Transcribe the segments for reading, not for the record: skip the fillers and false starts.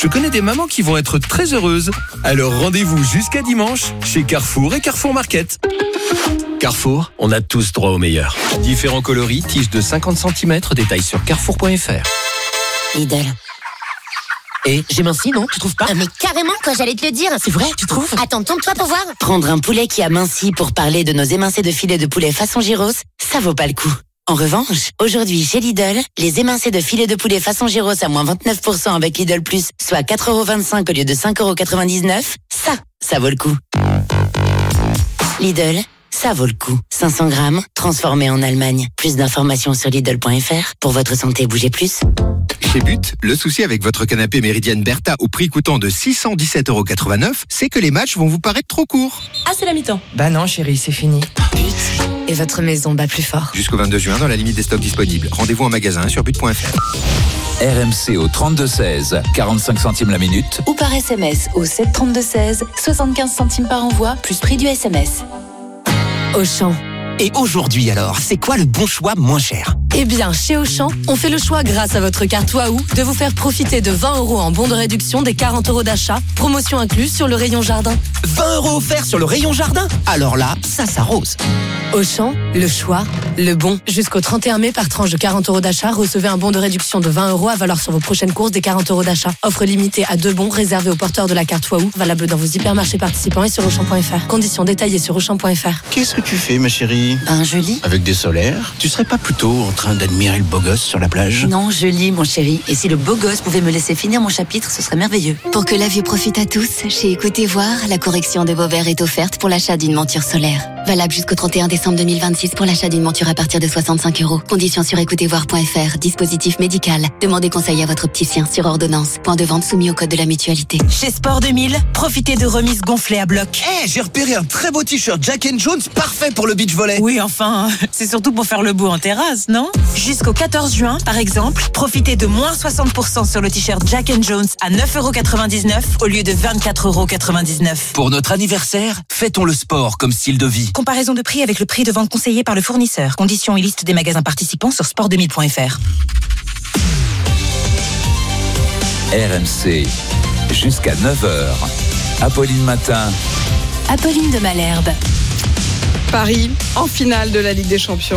Je connais des mamans qui vont être très heureuses. Alors rendez-vous jusqu'à dimanche chez Carrefour et Carrefour Market. Carrefour, on a tous droit au meilleur. Différents coloris, tiges de 50 cm, détails sur carrefour.fr. Lidl. Et j'ai minci, non? Tu trouves pas? Mais carrément, quoi, j'allais te le dire. C'est vrai, tu trouves? Attends, tourne-toi pour voir. Prendre un poulet qui a minci pour parler de nos émincés de filet de poulet façon gyros, ça vaut pas le coup. En revanche, aujourd'hui chez Lidl, les émincés de filet de poulet façon gyros à moins 29% avec Lidl Plus, soit 4,25€ au lieu de 5,99€, ça vaut le coup. Lidl, ça vaut le coup. 500 grammes, transformés en Allemagne. Plus d'informations sur Lidl.fr. Pour votre santé, bougez plus. Chez But, le souci avec votre canapé Méridienne Bertha au prix coûtant de 617,89€, c'est que les matchs vont vous paraître trop courts. Ah, c'est la mi-temps. Bah non, chérie, c'est fini. But. Et votre maison bat plus fort. Jusqu'au 22 juin, dans la limite des stocks disponibles. Rendez-vous en magasin sur but.fr. RMC au 32-16, 45 centimes la minute. Ou par SMS au 732-16, 75 centimes par envoi, plus prix du SMS. Auchan. Et aujourd'hui alors, c'est quoi le bon choix moins cher? Eh bien, chez Auchan, on fait le choix grâce à votre carte Waouh de vous faire profiter de 20 € en bon de réduction des 40 € d'achat, promotion incluse sur le rayon jardin. 20 € offerts sur le rayon jardin? Alors là, ça s'arrose. Auchan, le choix, le bon. Jusqu'au 31 mai, par tranche de 40 € d'achat, recevez un bon de réduction de 20 € à valoir sur vos prochaines courses des 40 € d'achat. Offre limitée à 2 bons réservés aux porteurs de la carte Waouh, valable dans vos hypermarchés participants et sur Auchan.fr. Conditions détaillées sur Auchan.fr. Qu'est-ce que tu fais, ma chérie? Je lis. Avec des solaires? Tu serais pas plutôt en train d'admirer le beau gosse sur la plage? Non, je lis, mon chéri. Et si le beau gosse pouvait me laisser finir mon chapitre, ce serait merveilleux. Pour que la vue profite à tous, chez Écoutez Voir, la correction de vos verres est offerte pour l'achat d'une monture solaire. Valable jusqu'au 31 décembre 2026 pour l'achat d'une monture à partir de 65 €. Conditions sur écoutezvoir.fr. Dispositif médical. Demandez conseil à votre opticien sur ordonnance. Point de vente soumis au code de la mutualité. Chez Sport 2000, profitez de remises gonflées à bloc. J'ai repéré un très beau t-shirt Jack & Jones, parfait pour le beach volley. Oui, enfin, c'est surtout pour faire le beau en terrasse, non? Jusqu'au 14 juin, par exemple, profitez de moins 60% sur le t-shirt Jack & Jones à 9,99€ au lieu de 24,99€. Pour notre anniversaire, fêtons le sport comme style de vie. Comparaison de prix avec le prix de vente conseillé par le fournisseur. Conditions et liste des magasins participants sur sport2000.fr. RMC, jusqu'à 9h. Apolline Matin. Apolline de Malherbe. Paris en finale de la Ligue des Champions.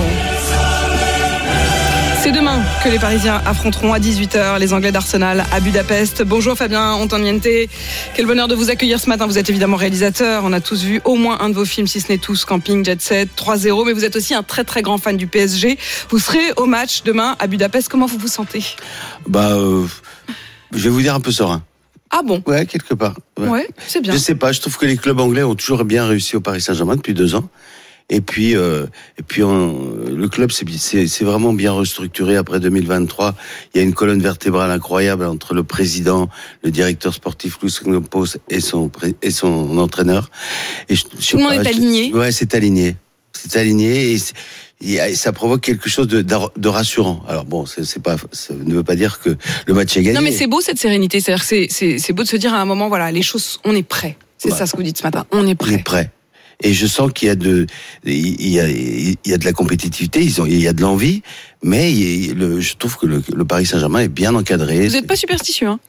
C'est demain que les Parisiens affronteront à 18h les Anglais d'Arsenal à Budapest. Bonjour Fabien Antoniente, quel bonheur de vous accueillir ce matin. Vous êtes évidemment réalisateur, on a tous vu au moins un de vos films, si ce n'est tous, Camping, Jet Set, 3-0, mais vous êtes aussi un très très grand fan du PSG. Vous serez au match demain à Budapest, comment vous vous sentez? Je vais vous dire un peu serein. Ah bon? Ouais, quelque part. Ouais, c'est bien. Je sais pas, je trouve que les clubs anglais ont toujours bien réussi au Paris Saint-Germain depuis 2 ans. Et puis le club c'est vraiment bien restructuré après 2023. Il y a une colonne vertébrale incroyable entre le président, le directeur sportif Luis Campos et son entraîneur. Et tout le monde est aligné. Ouais, c'est aligné. C'est aligné et ça provoque quelque chose de rassurant. Alors bon, ça ne veut pas dire que le match est gagné. Non, mais c'est beau cette sérénité. C'est-à-dire que c'est beau de se dire à un moment, voilà, les choses, on est prêt. C'est ça ce que vous dites ce matin. On est prêt. On est prêt. Et je sens qu'il y a de la compétitivité, il y a de l'envie, mais je trouve que le Paris Saint-Germain est bien encadré. Vous n'êtes pas superstitieux, hein?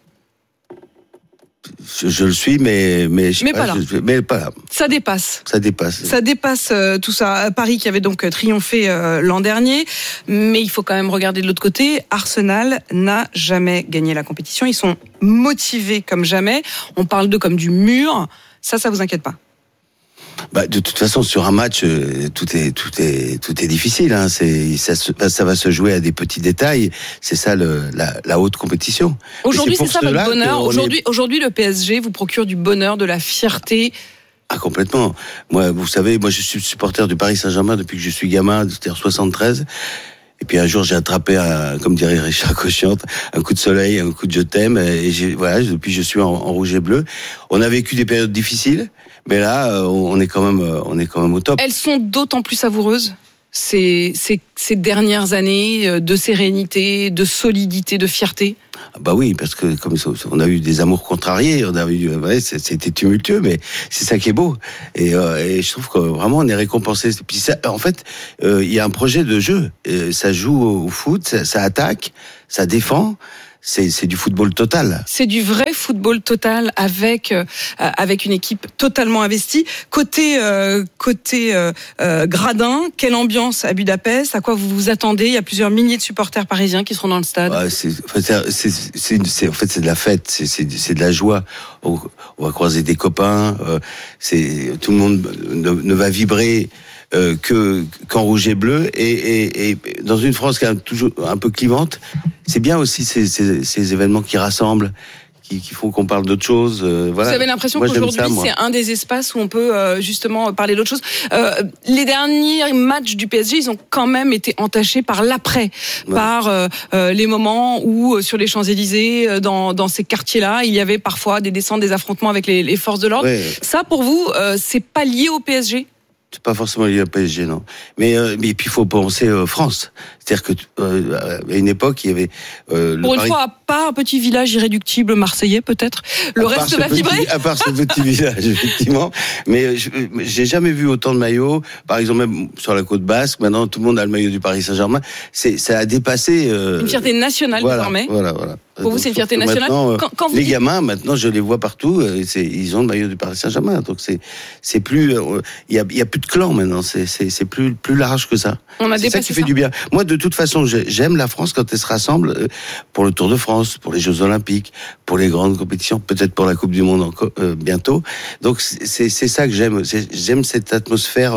Je le suis, mais pas là. Ça dépasse. Ça dépasse tout ça. Paris qui avait donc triomphé l'an dernier, mais il faut quand même regarder de l'autre côté. Arsenal n'a jamais gagné la compétition. Ils sont motivés comme jamais. On parle d'eux comme du mur. Ça vous inquiète pas? De toute façon, sur un match, tout est difficile. Hein. Ça va se jouer à des petits détails. C'est ça la haute compétition. Aujourd'hui, c'est ça votre bonheur. Aujourd'hui, le PSG vous procure du bonheur, de la fierté. Ah, complètement. Moi, vous savez, je suis supporter du Paris Saint-Germain depuis que je suis gamin, c'est-à-dire 73. Et puis un jour, j'ai attrapé, comme dirait Richard Cochiante, un coup de soleil, un coup de je t'aime. Et depuis, je suis en rouge et bleu. On a vécu des périodes difficiles. Mais là, on est quand même au top. Elles sont d'autant plus savoureuses, ces dernières années de sérénité, de solidité, de fierté. Bah oui, parce que comme ça, on a eu des amours contrariés, c'était tumultueux, mais c'est ça qui est beau. Et je trouve que vraiment on est récompensé. Puis ça, en fait, il y a un projet de jeu. Ça joue au foot, ça attaque, ça défend. c'est du football total. C'est du vrai football total avec une équipe totalement investie. Côté gradin, quelle ambiance à Budapest? À quoi vous vous attendez? Il y a plusieurs milliers de supporters parisiens qui seront dans le stade. C'est de la fête, c'est de la joie. On va croiser des copains. Tout le monde ne va vibrer qu'en rouge et bleu, et dans une France qui est toujours un peu clivante, c'est bien aussi ces événements qui rassemblent, qui font qu'on parle d'autre chose. Voilà. Vous avez l'impression qu'aujourd'hui c'est un des espaces où on peut justement parler d'autre chose. Les derniers matchs du PSG, ils ont quand même été entachés par l'après, par les moments où sur les Champs-Élysées, dans ces quartiers-là, il y avait parfois des descentes, des affrontements avec les forces de l'ordre. Ça, pour vous, c'est pas lié au PSG? C'est pas forcément lié au PSG, non. Mais puis il faut penser France. C'est-à-dire que à une époque, il y avait pour une fois, pas un petit village irréductible marseillais, peut-être. Le reste va vibrer. À part ce petit village, effectivement. Mais j'ai jamais vu autant de maillots. Par exemple, même sur la côte basque, maintenant tout le monde a le maillot du Paris Saint-Germain. Ça a dépassé. Une fierté nationale désormais. Voilà. Pour vous, c'est une fierté nationale. Quand les gamins, maintenant, je les vois partout. Ils ont le maillot du Paris Saint-Germain. Donc c'est plus. Il y a plus de clan maintenant. C'est plus large que ça. C'est ça qui fait du bien. Moi, de toute façon, j'aime la France quand elle se rassemble pour le Tour de France, pour les Jeux Olympiques, pour les grandes compétitions, peut-être pour la Coupe du Monde bientôt. Donc c'est ça que j'aime. J'aime cette atmosphère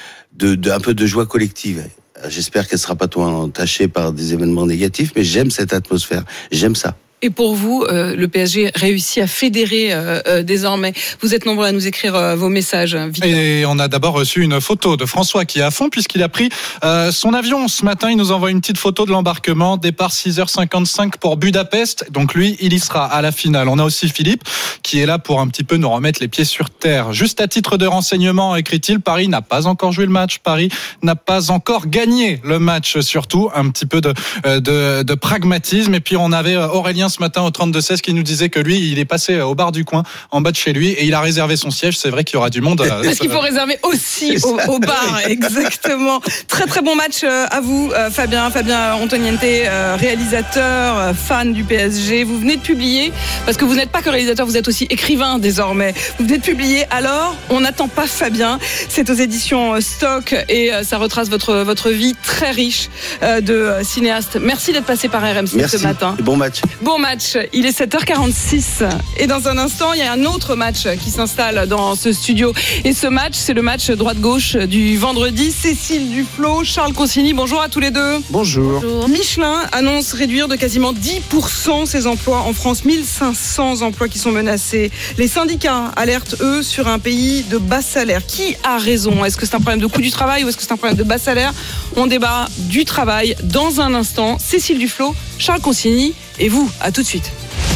un peu de joie collective. J'espère qu'elle sera pas trop entachée par des événements négatifs, mais j'aime cette atmosphère. J'aime ça. Et pour vous, le PSG réussit à fédérer désormais. Vous êtes nombreux à nous écrire vos messages. Et on a d'abord reçu une photo de François qui est à fond puisqu'il a pris son avion ce matin. Il nous envoie une petite photo de l'embarquement. Départ 6h55 pour Budapest. Donc lui, il y sera à la finale. On a aussi Philippe qui est là pour un petit peu nous remettre les pieds sur terre. Juste à titre de renseignement, écrit-il, Paris n'a pas encore joué le match. Paris n'a pas encore gagné le match. Surtout un petit peu de pragmatisme. Et puis on avait Aurélien ce matin au 32-16 qui nous disait que lui, il est passé au bar du coin en bas de chez lui et il a réservé son siège. C'est vrai qu'il y aura du monde. Parce qu'il faut réserver aussi au bar, exactement. Très très bon match à vous, Fabien Antoniente, réalisateur, fan du PSG. Vous venez de publier, parce que vous n'êtes pas que réalisateur, vous êtes aussi écrivain désormais. Vous venez de publier Alors, on n'attend pas Fabien. C'est aux éditions Stock et ça retrace votre vie très riche de cinéaste. Merci d'être passé par RMC ce matin. Bon match. Il est 7h46 et dans un instant il y a un autre match qui s'installe dans ce studio et ce match c'est le match droite-gauche du vendredi. Cécile Duflot, Charles Consigny, bonjour à tous les deux. Bonjour. Michelin annonce réduire de quasiment 10% ses emplois en France, 1500 emplois qui sont menacés. Les syndicats alertent eux sur un pays de bas salaire. Qui a raison? Est-ce que c'est un problème de coût du travail ou est-ce que c'est un problème de bas salaire? On débat du travail dans un instant. Cécile Duflot, Charles Consigny et vous, à tout de suite.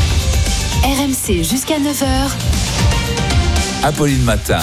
RMC jusqu'à 9h. Apolline Matin.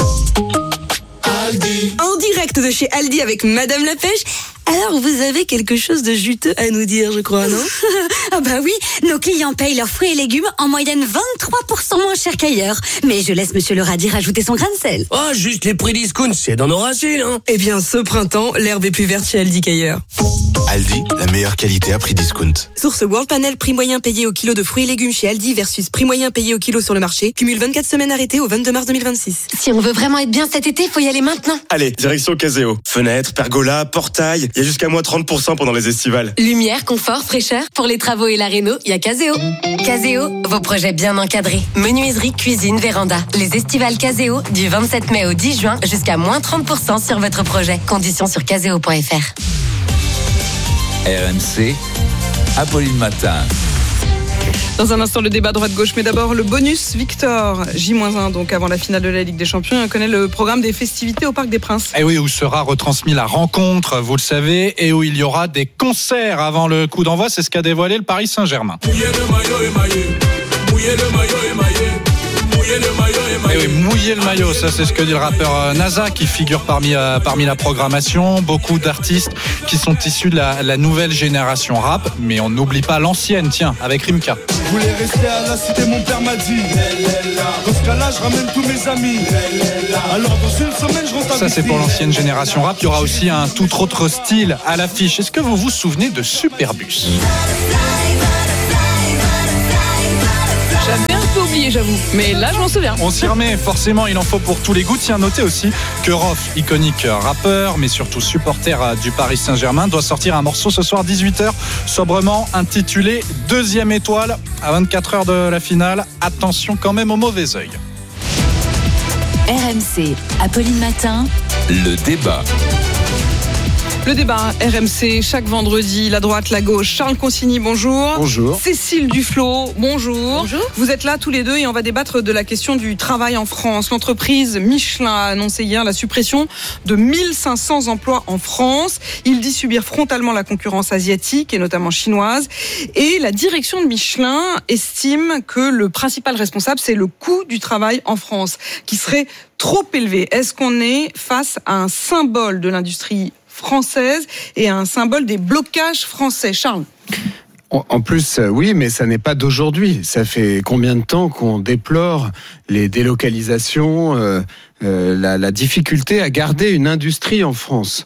Aldi. En direct de chez Aldi avec Madame la Pêche. Alors, vous avez quelque chose de juteux à nous dire, je crois, non? Ah bah oui, nos clients payent leurs fruits et légumes en moyenne 23% moins cher qu'ailleurs. Mais je laisse Monsieur le radis rajouter son grain de sel. Oh, juste les prix discount, c'est dans nos racines, hein. Eh bien, ce printemps, l'herbe est plus verte chez Aldi qu'ailleurs. Aldi, la meilleure qualité à prix discount. Source World Panel, prix moyen payé au kilo de fruits et légumes chez Aldi versus prix moyen payé au kilo sur le marché. Cumule 24 semaines arrêtées au 22 mars 2026. Si on veut vraiment être bien cet été, faut y aller maintenant. Allez, direction Caseo. Fenêtres, pergola, portail, il y a jusqu'à moins 30% pendant les estivales. Lumière, confort, fraîcheur. Pour les travaux et la réno, il y a Caseo. Caseo, vos projets bien encadrés. Menuiserie, cuisine, véranda. Les estivales Caseo, du 27 mai au 10 juin, jusqu'à moins 30% sur votre projet. Conditions sur caseo.fr. RMC, Apolline Matin. Dans un instant, le débat droite-gauche. Mais d'abord, le bonus Victor. J-1, donc avant la finale de la Ligue des Champions. On connaît le programme des festivités au Parc des Princes. Et oui, où sera retransmis la rencontre, vous le savez, et où il y aura des concerts avant le coup d'envoi. C'est ce qu'a dévoilé le Paris Saint-Germain. Mouiller le maillot émaillé. Mouiller le maillot émaillé. Et oui, mouiller le maillot, ça c'est ce que dit le rappeur NASA qui figure parmi la programmation. Beaucoup d'artistes qui sont issus de la nouvelle génération rap, mais on n'oublie pas l'ancienne, tiens, avec Rimka. Je voulais rester à la cité, mon père m'a dit. Dans ce cas-là, je ramène tous mes amis. Alors dans une semaine, je rentre à Ça c'est pour l'ancienne génération rap. Il y aura aussi un tout autre style à l'affiche. Est-ce que vous vous souvenez de Superbus ? oublié, j'avoue. Mais là, je m'en souviens. On s'y remet, forcément, il en faut pour tous les goûts. Tiens, notez aussi que Rof, iconique rappeur, mais surtout supporter du Paris Saint-Germain, doit sortir un morceau ce soir 18h, sobrement intitulé Deuxième étoile, à 24 heures de la finale. Attention quand même au mauvais œil. RMC, Apolline Matin. Le débat. Le débat RMC, chaque vendredi, la droite, la gauche. Charles Consigny, bonjour. Bonjour. Cécile Duflot, bonjour. Bonjour. Vous êtes là tous les deux et on va débattre de la question du travail en France. L'entreprise Michelin a annoncé hier la suppression de 1500 emplois en France. Il dit subir frontalement la concurrence asiatique et notamment chinoise. Et la direction de Michelin estime que le principal responsable, c'est le coût du travail en France, qui serait trop élevé. Est-ce qu'on est face à un symbole de l'industrie française et un symbole des blocages français? Charles? En plus, oui, mais ça n'est pas d'aujourd'hui. Ça fait combien de temps qu'on déplore les délocalisations, la difficulté à garder une industrie en France?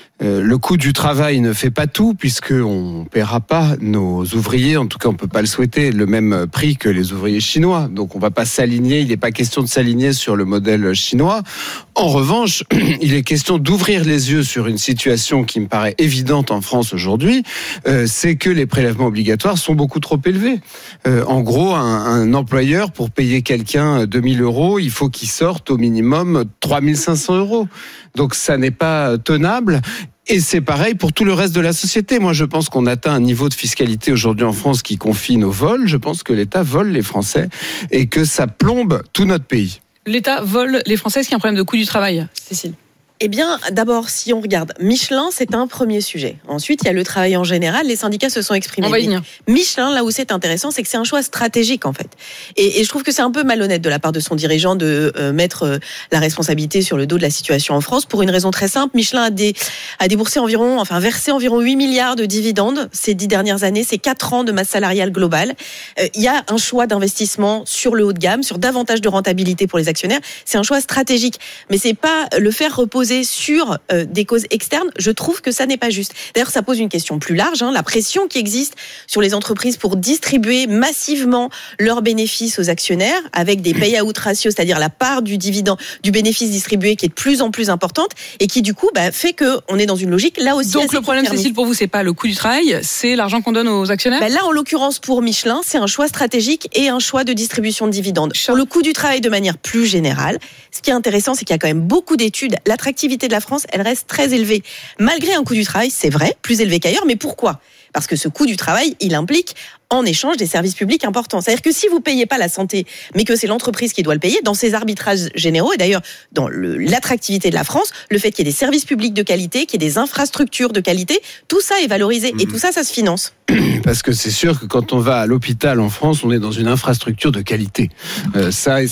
Le coût du travail ne fait pas tout, puisqu'on ne paiera pas nos ouvriers, en tout cas on ne peut pas le souhaiter, le même prix que les ouvriers chinois. Donc on ne va pas s'aligner, il n'est pas question de s'aligner sur le modèle chinois. En revanche, il est question d'ouvrir les yeux sur une situation qui me paraît évidente en France aujourd'hui, c'est que les prélèvements obligatoires sont beaucoup trop élevés. En gros, un employeur, pour payer quelqu'un 2 000 €, il faut qu'il sorte au minimum 3 500 €. Donc ça n'est pas tenable. Et c'est pareil pour tout le reste de la société. Moi, je pense qu'on atteint un niveau de fiscalité aujourd'hui en France qui confine au vol. Je pense que l'État vole les Français et que ça plombe tout notre pays. L'État vole les Français, est-ce qu'il y a un problème de coût du travail, Cécile? Eh bien, d'abord, si on regarde Michelin, c'est un premier sujet. Ensuite, il y a le travail en général. Les syndicats se sont exprimés. On va y venir. Michelin, là où c'est intéressant, c'est que c'est un choix stratégique, en fait. Et je trouve que c'est un peu malhonnête de la part de son dirigeant de mettre la responsabilité sur le dos de la situation en France, pour une raison très simple. Michelin a déboursé versé environ 8 milliards de dividendes ces 10 dernières années. C'est 4 ans de masse salariale globale. Il y a un choix d'investissement sur le haut de gamme, sur davantage de rentabilité pour les actionnaires. C'est un choix stratégique. Mais c'est pas le faire reposer sur des causes externes. Je trouve que ça n'est pas juste. D'ailleurs, ça pose une question plus large, la pression qui existe sur les entreprises pour distribuer massivement leurs bénéfices aux actionnaires, avec des pay-out ratios, c'est-à-dire la part du dividende, du bénéfice distribué qui est de plus en plus importante et qui du coup fait qu'on est dans une logique là aussi. Donc le problème, Cécile, pour vous, c'est pas le coût du travail, c'est l'argent qu'on donne aux actionnaires? Là, en l'occurrence, pour Michelin, c'est un choix stratégique et un choix de distribution de dividendes. Sur le coût du travail de manière plus générale, ce qui est intéressant, c'est qu'il y a quand même beaucoup d'études. L'attractivité de la France, elle reste très élevée. Malgré un coût du travail, c'est vrai, plus élevé qu'ailleurs, mais pourquoi? Parce que ce coût du travail, il implique en échange des services publics importants. C'est-à-dire que si vous ne payez pas la santé, mais que c'est l'entreprise qui doit le payer, dans ces arbitrages généraux, et d'ailleurs dans l'attractivité de la France, le fait qu'il y ait des services publics de qualité, qu'il y ait des infrastructures de qualité, tout ça est valorisé. Et tout ça, ça se finance. Parce que c'est sûr que quand on va à l'hôpital en France, on est dans une infrastructure de qualité. C'est...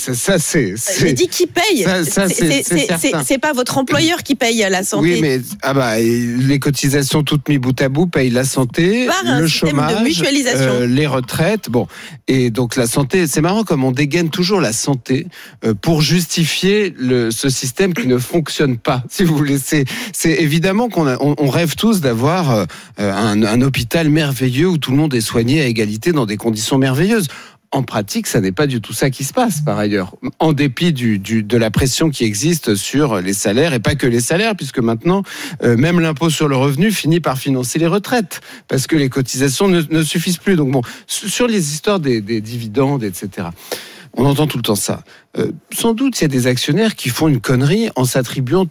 J'ai dit qui paye. C'est pas votre employeur qui paye la santé. Oui, mais les cotisations toutes mises bout à bout payent la santé, le chômage, de mutualisation. Les retraites. Bon, et donc la santé, c'est marrant comme on dégaine toujours la santé pour justifier ce système qui ne fonctionne pas. Si vous voulez, c'est évidemment qu'on rêve tous d'avoir un hôpital merveilleux où tout le monde est soigné à égalité dans des conditions merveilleuses. En pratique, ça n'est pas du tout ça qui se passe, par ailleurs. En dépit de la pression qui existe sur les salaires, et pas que les salaires, puisque maintenant, même l'impôt sur le revenu finit par financer les retraites, parce que les cotisations ne suffisent plus. Donc bon, sur les histoires des dividendes, etc., on entend tout le temps ça. Sans doute, il y a des actionnaires qui font une connerie en s'attribuant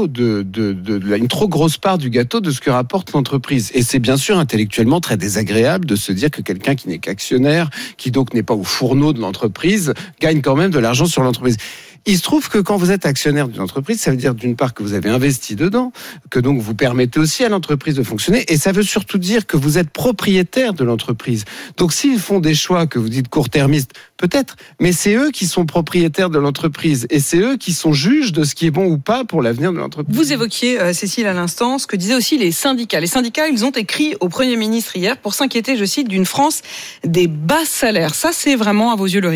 une trop grosse part du gâteau de ce que rapporte l'entreprise. Et c'est bien sûr intellectuellement très désagréable de se dire que quelqu'un qui n'est qu'actionnaire, qui donc n'est pas au fourneau de l'entreprise, gagne quand même de l'argent sur l'entreprise. Il se trouve que quand vous êtes actionnaire d'une entreprise, ça veut dire d'une part que vous avez investi dedans, que donc vous permettez aussi à l'entreprise de fonctionner, et ça veut surtout dire que vous êtes propriétaire de l'entreprise. Donc s'ils font des choix que vous dites court-termistes, peut-être, mais c'est eux qui sont propriétaires de l'entreprise, et c'est eux qui sont juges de ce qui est bon ou pas pour l'avenir de l'entreprise. Vous évoquiez, Cécile, à l'instant, ce que disaient aussi les syndicats. Les syndicats, ils ont écrit au Premier ministre hier pour s'inquiéter, je cite, d'une France des bas salaires. Ça, c'est vraiment, à vos yeux, le risque?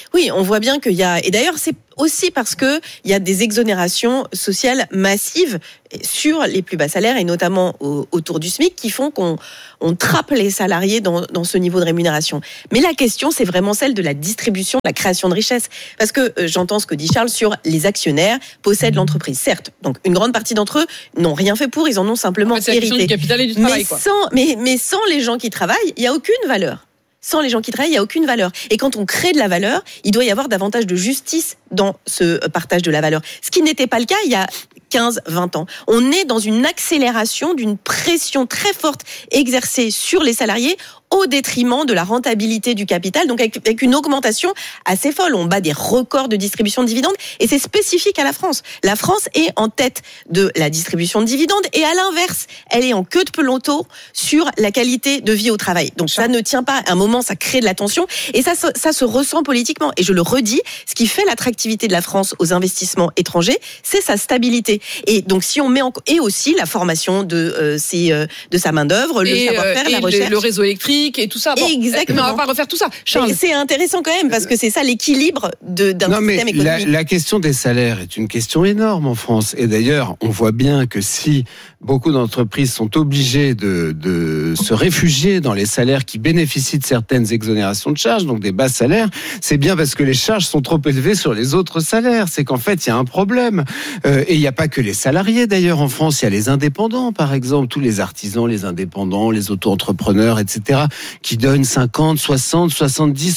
Oui, on voit bien qu'il y a, et d'ailleurs c'est aussi parce que il y a des exonérations sociales massives sur les plus bas salaires et notamment autour du SMIC qui font qu'on trappe les salariés dans ce niveau de rémunération. Mais la question, c'est vraiment celle de la distribution, de la création de richesse. Parce que j'entends ce que dit Charles sur les actionnaires possèdent l'entreprise. Certes, donc une grande partie d'entre eux n'ont rien fait pour, ils en ont simplement hérité. C'est la question du capital et du travail, quoi. Mais sans les gens qui travaillent, il n'y a aucune valeur. Sans les gens qui travaillent, il n'y a aucune valeur. Et quand on crée de la valeur, il doit y avoir davantage de justice dans ce partage de la valeur. Ce qui n'était pas le cas il y a 15-20 ans. On est dans une accélération d'une pression très forte exercée sur les salariés au détriment de la rentabilité du capital, donc avec une augmentation assez folle. On bat des records de distribution de dividendes et c'est spécifique à la France. La France est en tête de la distribution de dividendes et à l'inverse, elle est en queue de peloton sur la qualité de vie au travail. Donc ça ne tient pas. À un moment, ça crée de la tension et ça se ressent politiquement. Et je le redis, ce qui fait l'attractivité de la France aux investissements étrangers, c'est sa stabilité. Et donc si on met et aussi la formation de sa main d'œuvre, le savoir-faire, la recherche, le réseau électrique. Et tout ça. Bon, exactement. Mais on va pas refaire tout ça. Charles. C'est intéressant quand même parce que c'est ça l'équilibre d'un système économique. La question des salaires est une question énorme en France. Et d'ailleurs, on voit bien que si beaucoup d'entreprises sont obligées de se réfugier dans les salaires qui bénéficient de certaines exonérations de charges, donc des bas salaires, c'est bien parce que les charges sont trop élevées sur les autres salaires. C'est qu'en fait, il y a un problème. Et il n'y a pas que les salariés d'ailleurs en France. Il y a les indépendants, par exemple, tous les artisans, les indépendants, les auto-entrepreneurs, etc., qui donnent 50, 60, 70,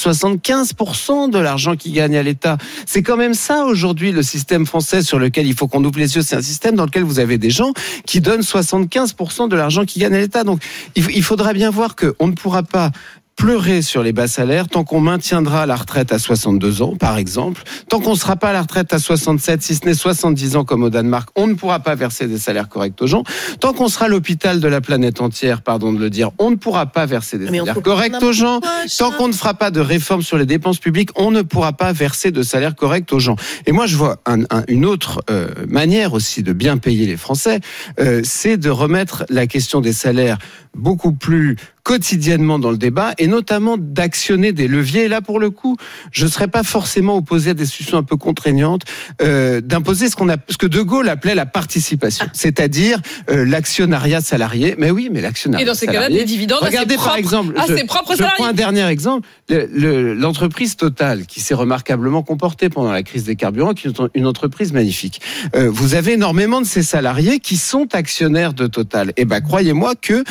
75% de l'argent qu'ils gagnent à l'État. C'est quand même ça aujourd'hui le système français sur lequel il faut qu'on ouvre les yeux. C'est un système dans lequel vous avez des gens qui donnent 75% de l'argent qu'ils gagnent à l'État. Donc il faudra bien voir qu'on ne pourra pas pleurer sur les bas salaires tant qu'on maintiendra la retraite à 62 ans, par exemple. Tant qu'on ne sera pas à la retraite à 67, si ce n'est 70 ans comme au Danemark, on ne pourra pas verser des salaires corrects aux gens. Tant qu'on sera l'hôpital de la planète entière, pardon de le dire, on ne pourra pas verser des salaires corrects aux gens. Tant qu'on ne fera pas de réforme sur les dépenses publiques, on ne pourra pas verser de salaires corrects aux gens. Et moi, je vois une autre manière aussi de bien payer les Français, c'est de remettre la question des salaires beaucoup plus quotidiennement dans le débat et notamment d'actionner des leviers. Et là, pour le coup, je ne serais pas forcément opposé à des solutions un peu contraignantes, d'imposer ce que De Gaulle appelait la participation, c'est-à-dire l'actionnariat salarié. Mais oui, mais l'actionnariat salarié. Et dans ces cas-là, des dividendes regardez, par exemple, ses propres salariés. Je prends un dernier exemple. L'entreprise Total, qui s'est remarquablement comportée pendant la crise des carburants, qui est une entreprise magnifique. Vous avez énormément de ces salariés qui sont actionnaires de Total. Et ben, croyez-moi que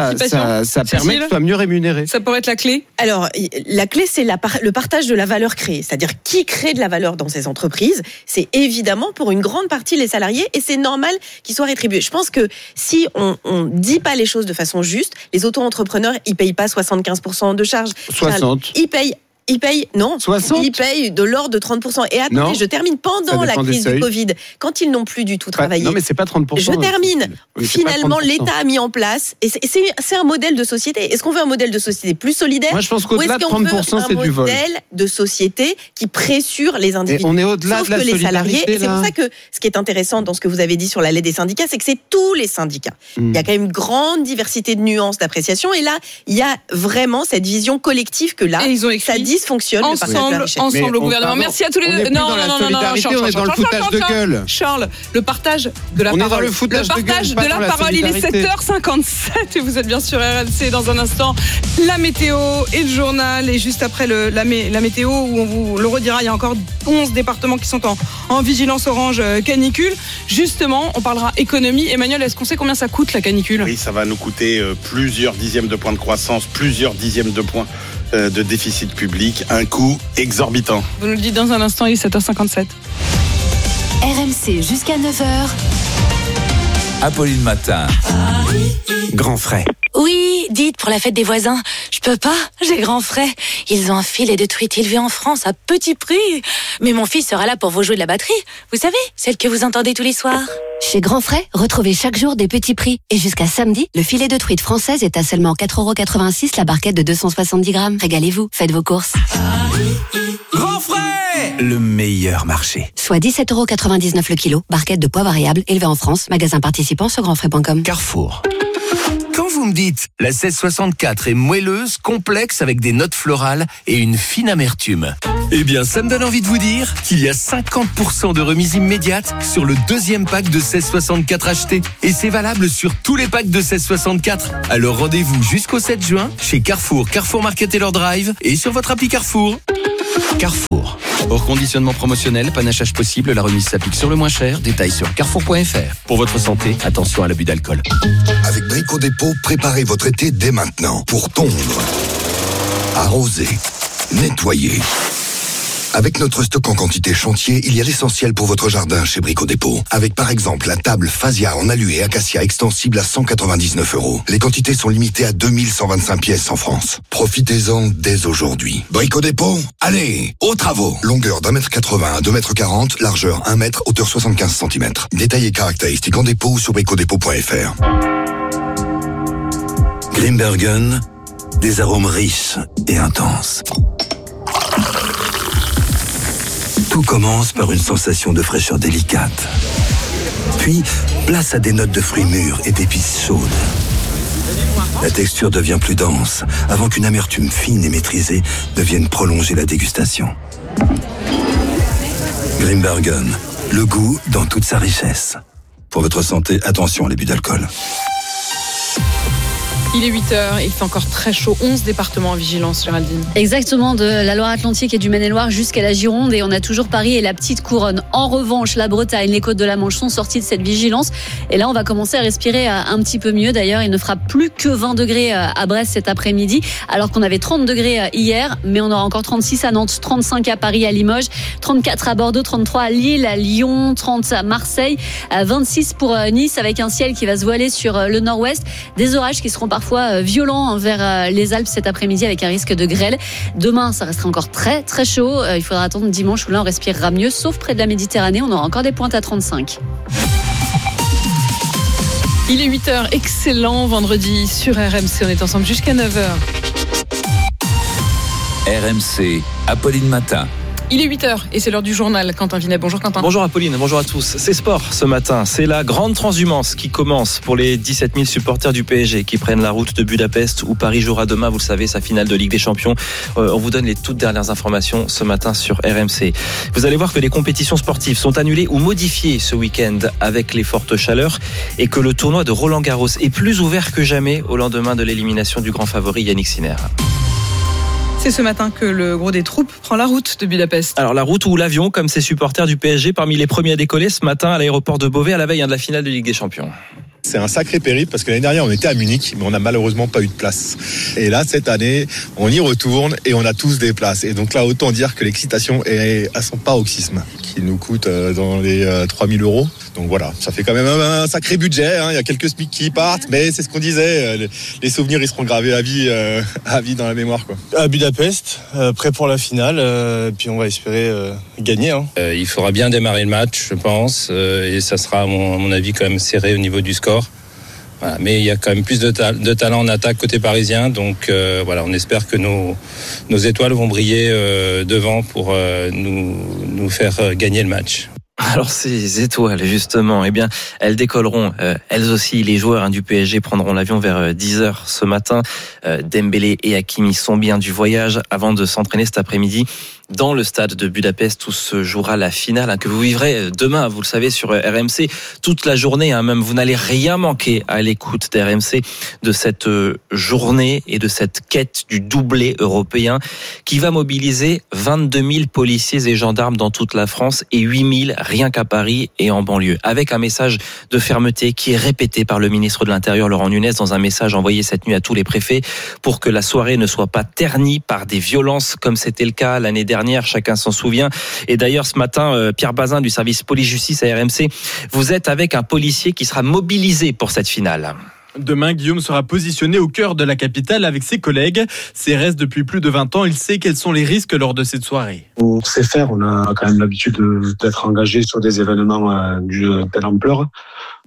ça permet qu'ils soient mieux rémunérés. Ça pourrait être la clé. Alors, la clé, c'est le partage de la valeur créée. C'est-à-dire, qui crée de la valeur dans ces entreprises? C'est évidemment pour une grande partie les salariés et c'est normal qu'ils soient rétribués. Je pense que si on dit pas les choses de façon juste, les auto-entrepreneurs, ils payent pas 75% de charges. 60. Ils payent, non, 60. Ils payent de l'ordre de 30%. Et attendez, non. Je termine pendant la crise du Covid, quand ils n'ont plus du tout travaillé. Non, mais c'est pas 30%. Je termine. Oui, finalement, l'État a mis en place, et c'est un modèle de société. Est-ce qu'on veut un modèle de société plus solidaire? Moi, je pense qu'au-delà de 30%, c'est du vol. Un modèle de société qui pressure les individus. Et on est au-delà de la solidarité. Les salariés, et c'est pour ça que ce qui est intéressant dans ce que vous avez dit sur la lettre des syndicats, c'est que c'est tous les syndicats. Il y a quand même une grande diversité de nuances d'appréciation, et là, il y a vraiment cette vision collective que là, ça dysfonctionne. Ensemble au gouvernement. Merci à tous les deux. Non, Charles, on est dans le foutage de gueule. Charles, le partage de la parole. On est dans le foutage de gueule. Il est 7h57 et vous êtes bien sur RMC. Dans un instant, la météo et le journal. Et juste après la météo, où on vous le redira, il y a encore 11 départements qui sont en vigilance orange canicule. Justement, on parlera économie. Emmanuel, est-ce qu'on sait combien ça coûte la canicule? Oui, ça va nous coûter plusieurs dixièmes de points de croissance, plusieurs dixièmes de points de déficit public, un coût exorbitant. Vous nous le dites dans un instant, il est 7h57. RMC jusqu'à 9h. Apolline Matin. Grand frais. Oui, dites, pour la fête des voisins, je peux pas, j'ai grand frais. Ils ont un filet de truite élevé en France à petit prix. Mais mon fils sera là pour vous jouer de la batterie. Vous savez, celle que vous entendez tous les soirs. Chez Grand Frais, retrouvez chaque jour des petits prix. Et jusqu'à samedi, le filet de truite française est à seulement 4,86 € la barquette de 270 grammes. Régalez-vous, faites vos courses. Grand frais, le meilleur marché. Soit 17,99 € le kilo, barquette de poids variable élevée en France. Magasin participant sur grandfrais.com. Carrefour. Quand vous me dites. La 1664 est moelleuse, complexe avec des notes florales et une fine amertume. Eh bien, ça me donne envie de vous dire qu'il y a 50% de remise immédiate sur le deuxième pack de 1664 acheté. Et c'est valable sur tous les packs de 1664. Alors rendez-vous jusqu'au 7 juin chez Carrefour, Carrefour Market Taylor Drive et sur votre appli Carrefour. Carrefour. Hors conditionnement promotionnel, panachage possible, la remise s'applique sur le moins cher. Détails sur carrefour.fr. Pour votre santé, attention à l'abus d'alcool. Avec Brico Dépôt, préparez votre été dès maintenant pour tondre, arroser, nettoyer. Avec notre stock en quantité chantier, il y a l'essentiel pour votre jardin chez Brico Dépôt. Avec par exemple la table Phasia en alu et acacia extensible à 199 €. Les quantités sont limitées à 2125 pièces en France. Profitez-en dès aujourd'hui. Brico Dépôt, allez, aux travaux. Longueur d'1,80 m à 2,40 m, largeur 1 m, hauteur 75 cm. Détails et caractéristiques en dépôt ou sur bricodépôt.fr. Grimbergen, des arômes riches et intenses. Tout commence par une sensation de fraîcheur délicate. Puis, place à des notes de fruits mûrs et d'épices chaudes. La texture devient plus dense, avant qu'une amertume fine et maîtrisée ne vienne prolonger la dégustation. Grimbergen, le goût dans toute sa richesse. Pour votre santé, attention à l'abus d'alcool. Il est 8h et il fait encore très chaud. 11 départements en vigilance, Géraldine. Exactement, de la Loire-Atlantique et du Maine-et-Loire jusqu'à la Gironde. Et on a toujours Paris et la petite couronne. En revanche, la Bretagne, les côtes de la Manche sont sorties de cette vigilance. Et là, on va commencer à respirer un petit peu mieux. D'ailleurs, il ne fera plus que 20 degrés à Brest cet après-midi, alors qu'on avait 30 degrés hier. Mais on aura encore 36 à Nantes, 35 à Paris, à Limoges, 34 à Bordeaux, 33 à Lille, à Lyon, 30 à Marseille, 26 pour Nice, avec un ciel qui va se voiler sur le nord-ouest. Des orages qui seront parfois violents vers les Alpes cet après-midi avec un risque de grêle. Demain, ça restera encore très très chaud. Il faudra attendre dimanche où là on respirera mieux, sauf près de la Méditerranée. On aura encore des pointes à 35. Il est 8h, excellent vendredi sur RMC. On est ensemble jusqu'à 9h. RMC, Apolline Matin. Il est 8h et c'est l'heure du journal. Quentin Vinet, bonjour Quentin. Bonjour Apolline, bonjour à tous. C'est sport ce matin, c'est la grande transhumance qui commence pour les 17 000 supporters du PSG qui prennent la route de Budapest où Paris jouera demain, vous le savez, sa finale de Ligue des Champions. On vous donne les toutes dernières informations ce matin sur RMC. Vous allez voir que les compétitions sportives sont annulées ou modifiées ce week-end avec les fortes chaleurs et que le tournoi de Roland-Garros est plus ouvert que jamais au lendemain de l'élimination du grand favori Yannick Sinner. C'est ce matin que le gros des troupes prend la route de Budapest. Alors la route ou l'avion, comme ces supporters du PSG, parmi les premiers à décoller ce matin à l'aéroport de Beauvais à la veille de la finale de Ligue des Champions. C'est un sacré périple parce que l'année dernière on était à Munich mais on n'a malheureusement pas eu de place. Et là cette année on y retourne et on a tous des places. Et donc là autant dire que l'excitation est à son paroxysme qui nous coûte dans les 3 000 €. Donc voilà, ça fait quand même un sacré budget, hein. Il y a quelques SMIC qui partent mais c'est ce qu'on disait, les souvenirs ils seront gravés à vie dans la mémoire quoi. À Budapest, prêt pour la finale, puis on va espérer gagner. Hein. Il faudra bien démarrer le match je pense et ça sera à mon avis quand même serré au niveau du score. Voilà, mais il y a quand même plus de talent en attaque côté parisien, donc voilà, on espère que nos étoiles vont briller devant pour nous faire gagner le match. Alors ces étoiles justement, eh bien elles décolleront elles aussi. Les joueurs du PSG prendront l'avion vers 10h ce matin. Dembélé et Hakimi sont bien du voyage avant de s'entraîner cet après-midi dans le stade de Budapest où se jouera la finale que vous vivrez demain, vous le savez, sur RMC toute la journée, même vous n'allez rien manquer à l'écoute d'RMC de cette journée et de cette quête du doublé européen qui va mobiliser 22 000 policiers et gendarmes dans toute la France et 8 000 rien qu'à Paris et en banlieue, avec un message de fermeté qui est répété par le ministre de l'Intérieur Laurent Nunez dans un message envoyé cette nuit à tous les préfets pour que la soirée ne soit pas ternie par des violences comme c'était le cas l'année dernière, chacun s'en souvient. Et d'ailleurs ce matin, Pierre Bazin du service police-justice à RMC, vous êtes avec un policier qui sera mobilisé pour cette finale. Demain, Guillaume sera positionné au cœur de la capitale avec ses collègues. CRS depuis plus de 20 ans, il sait quels sont les risques lors de cette soirée. On sait faire, on a quand même l'habitude d'être engagé sur des événements de telle ampleur.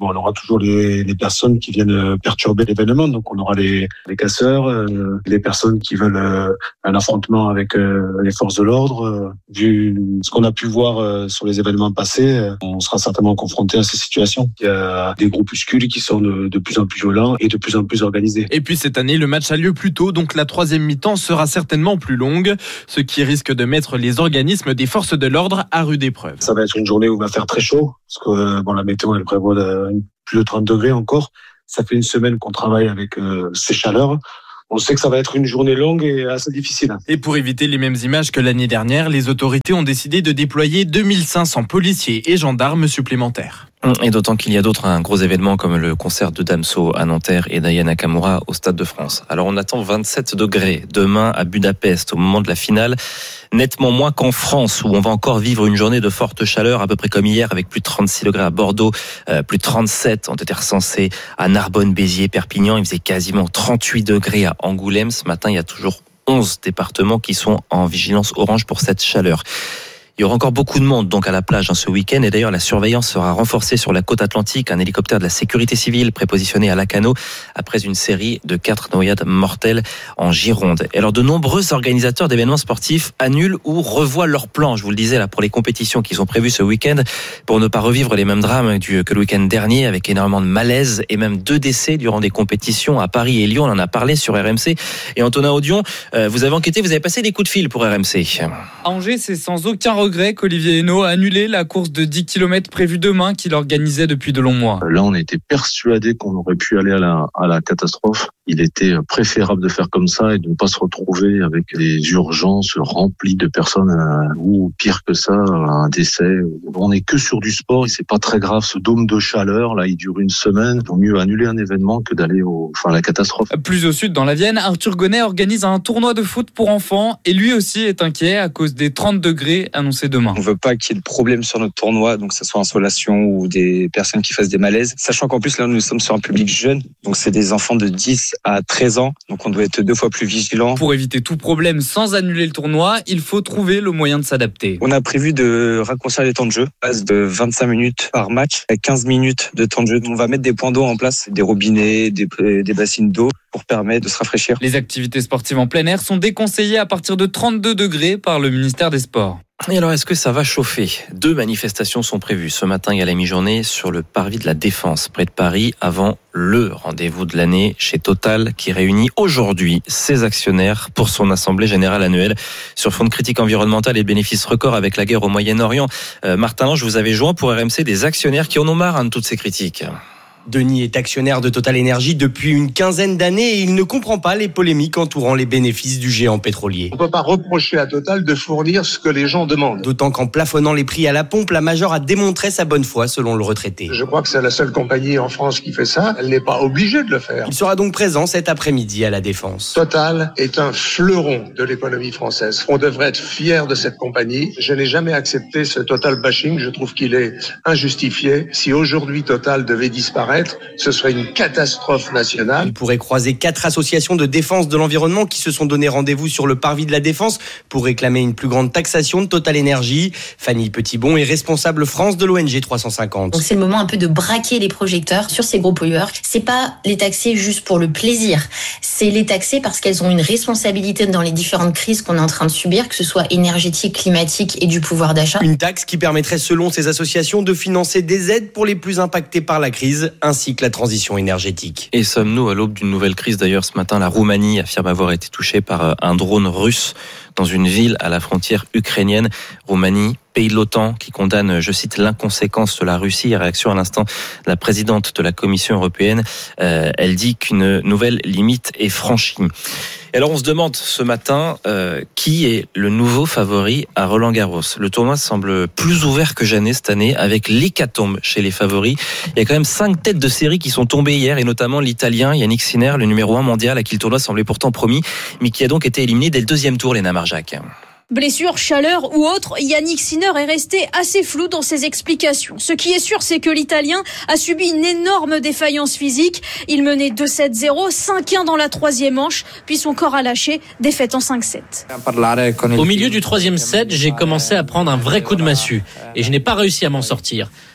Bon, on aura toujours les personnes qui viennent perturber l'événement. Donc, on aura les casseurs, les personnes qui veulent un affrontement avec les forces de l'ordre. Vu ce qu'on a pu voir sur les événements passés, on sera certainement confronté à ces situations. Il y a des groupuscules qui sont de plus en plus violents et de plus en plus organisés. Et puis cette année, le match a lieu plus tôt, donc la troisième mi-temps sera certainement plus longue, ce qui risque de mettre les organismes des forces de l'ordre à rude épreuve. Ça va être une journée où il va faire très chaud, parce que la météo elle prévoit plus de 30 degrés encore. Ça fait une semaine qu'on travaille avec ces chaleurs. On sait que ça va être une journée longue et assez difficile. Et pour éviter les mêmes images que l'année dernière, les autorités ont décidé de déployer 2500 policiers et gendarmes supplémentaires. Et d'autant qu'il y a d'autres gros événements comme le concert de Damso à Nanterre et d'Aya Nakamura au Stade de France. Alors on attend 27 degrés demain à Budapest au moment de la finale, nettement moins qu'en France où on va encore vivre une journée de forte chaleur à peu près comme hier avec plus de 36 degrés à Bordeaux, plus de 37 ont été recensés à Narbonne, Béziers, Perpignan. Il faisait quasiment 38 degrés à Angoulême. Ce matin, il y a toujours 11 départements qui sont en vigilance orange pour cette chaleur. Il y aura encore beaucoup de monde donc à la plage ce week-end et d'ailleurs la surveillance sera renforcée sur la côte atlantique. Un hélicoptère de la sécurité civile prépositionné à Lacanau après une série de 4 noyades mortelles en Gironde. Et alors de nombreux organisateurs d'événements sportifs annulent ou revoient leurs plans. Je vous le disais là pour les compétitions qui sont prévues ce week-end pour ne pas revivre les mêmes drames que le week-end dernier avec énormément de malaise et même 2 décès durant des compétitions à Paris et Lyon. On en a parlé sur RMC. Et Antonin Audion, vous avez enquêté, vous avez passé des coups de fil pour RMC. À Angers, c'est sans aucun regret qu'Olivier Hénaud a annulé la course de 10 km prévue demain qu'il organisait depuis de longs mois. Là, on était persuadé qu'on aurait pu aller à la catastrophe. Il était préférable de faire comme ça et de ne pas se retrouver avec les urgences remplies de personnes ou pire que ça, un décès. On n'est que sur du sport et c'est pas très grave. Ce dôme de chaleur, là, il dure une semaine. Il vaut mieux annuler un événement que d'aller à la catastrophe. Plus au sud, dans la Vienne, Arthur Gonnet organise un tournoi de foot pour enfants et lui aussi est inquiet à cause des 30 degrés annoncés demain. On veut pas qu'il y ait de problème sur notre tournoi, donc que ce soit insolation ou des personnes qui fassent des malaises. Sachant qu'en plus, là, nous sommes sur un public jeune, donc c'est des enfants de 10 à 13 ans, donc on doit être 2 fois plus vigilant. Pour éviter tout problème sans annuler le tournoi, il faut trouver le moyen de s'adapter. On a prévu de raccourcir les temps de jeu, passe de 25 minutes par match à 15 minutes de temps de jeu. On va mettre des points d'eau en place, des robinets, des bassines d'eau pour permettre de se rafraîchir. Les activités sportives en plein air sont déconseillées à partir de 32 degrés par le ministère des Sports. Et alors, est-ce que ça va chauffer ? 2 manifestations sont prévues ce matin et à la mi-journée sur le parvis de la Défense, près de Paris, avant le rendez-vous de l'année chez Total, qui réunit aujourd'hui ses actionnaires pour son assemblée générale annuelle sur fond de critique environnementale et de bénéfices records avec la guerre au Moyen-Orient. Martin Lange, vous avez joint pour RMC des actionnaires qui en ont marre de toutes ces critiques. Denis est actionnaire de Total Energy depuis une quinzaine d'années et il ne comprend pas les polémiques entourant les bénéfices du géant pétrolier. On ne peut pas reprocher à Total de fournir ce que les gens demandent. D'autant qu'en plafonnant les prix à la pompe, la Major a démontré sa bonne foi selon le retraité. Je crois que c'est la seule compagnie en France qui fait ça. Elle n'est pas obligée de le faire. Il sera donc présent cet après-midi à la Défense. Total est un fleuron de l'économie française. On devrait être fier de cette compagnie. Je n'ai jamais accepté ce Total bashing. Je trouve qu'il est injustifié. Si aujourd'hui Total devait disparaître, ce serait une catastrophe nationale. Il pourrait croiser 4 associations de défense de l'environnement qui se sont donné rendez-vous sur le parvis de la Défense pour réclamer une plus grande taxation de Total Energy. Fanny Petitbon est responsable France de l'ONG 350. Donc c'est le moment un peu de braquer les projecteurs sur ces gros pollueurs. C'est pas les taxer juste pour le plaisir, c'est les taxer parce qu'elles ont une responsabilité dans les différentes crises qu'on est en train de subir, que ce soit énergétique, climatique et du pouvoir d'achat. Une taxe qui permettrait selon ces associations de financer des aides pour les plus impactés par la crise, ainsi que la transition énergétique. Et sommes-nous à l'aube d'une nouvelle crise d'ailleurs ce matin? La Roumanie affirme avoir été touchée par un drone russe dans une ville à la frontière ukrainienne. Roumanie, pays de l'OTAN, qui condamne, je cite, l'inconséquence de la Russie. Réaction à l'instant de la présidente de la Commission européenne. Elle dit qu'une nouvelle limite est franchie. Et alors on se demande ce matin qui est le nouveau favori à Roland-Garros. Le tournoi semble plus ouvert que jamais cette année avec l'hécatombe chez les favoris. Il y a quand même 5 têtes de série qui sont tombées hier et notamment l'Italien Yannick Sinner, le numéro 1 mondial à qui le tournoi semblait pourtant promis, mais qui a donc été éliminé dès le 2e tour, Léna Marjac. Blessure, chaleur ou autre, Yannick Sinner est resté assez flou dans ses explications. Ce qui est sûr, c'est que l'Italien a subi une énorme défaillance physique. Il menait 2-7-0, 5-1 dans la 3e manche, puis son corps a lâché, défaite en 5-7. Au milieu du 3e set, j'ai commencé à prendre un vrai coup de massue et je n'ai pas réussi à m'en sortir.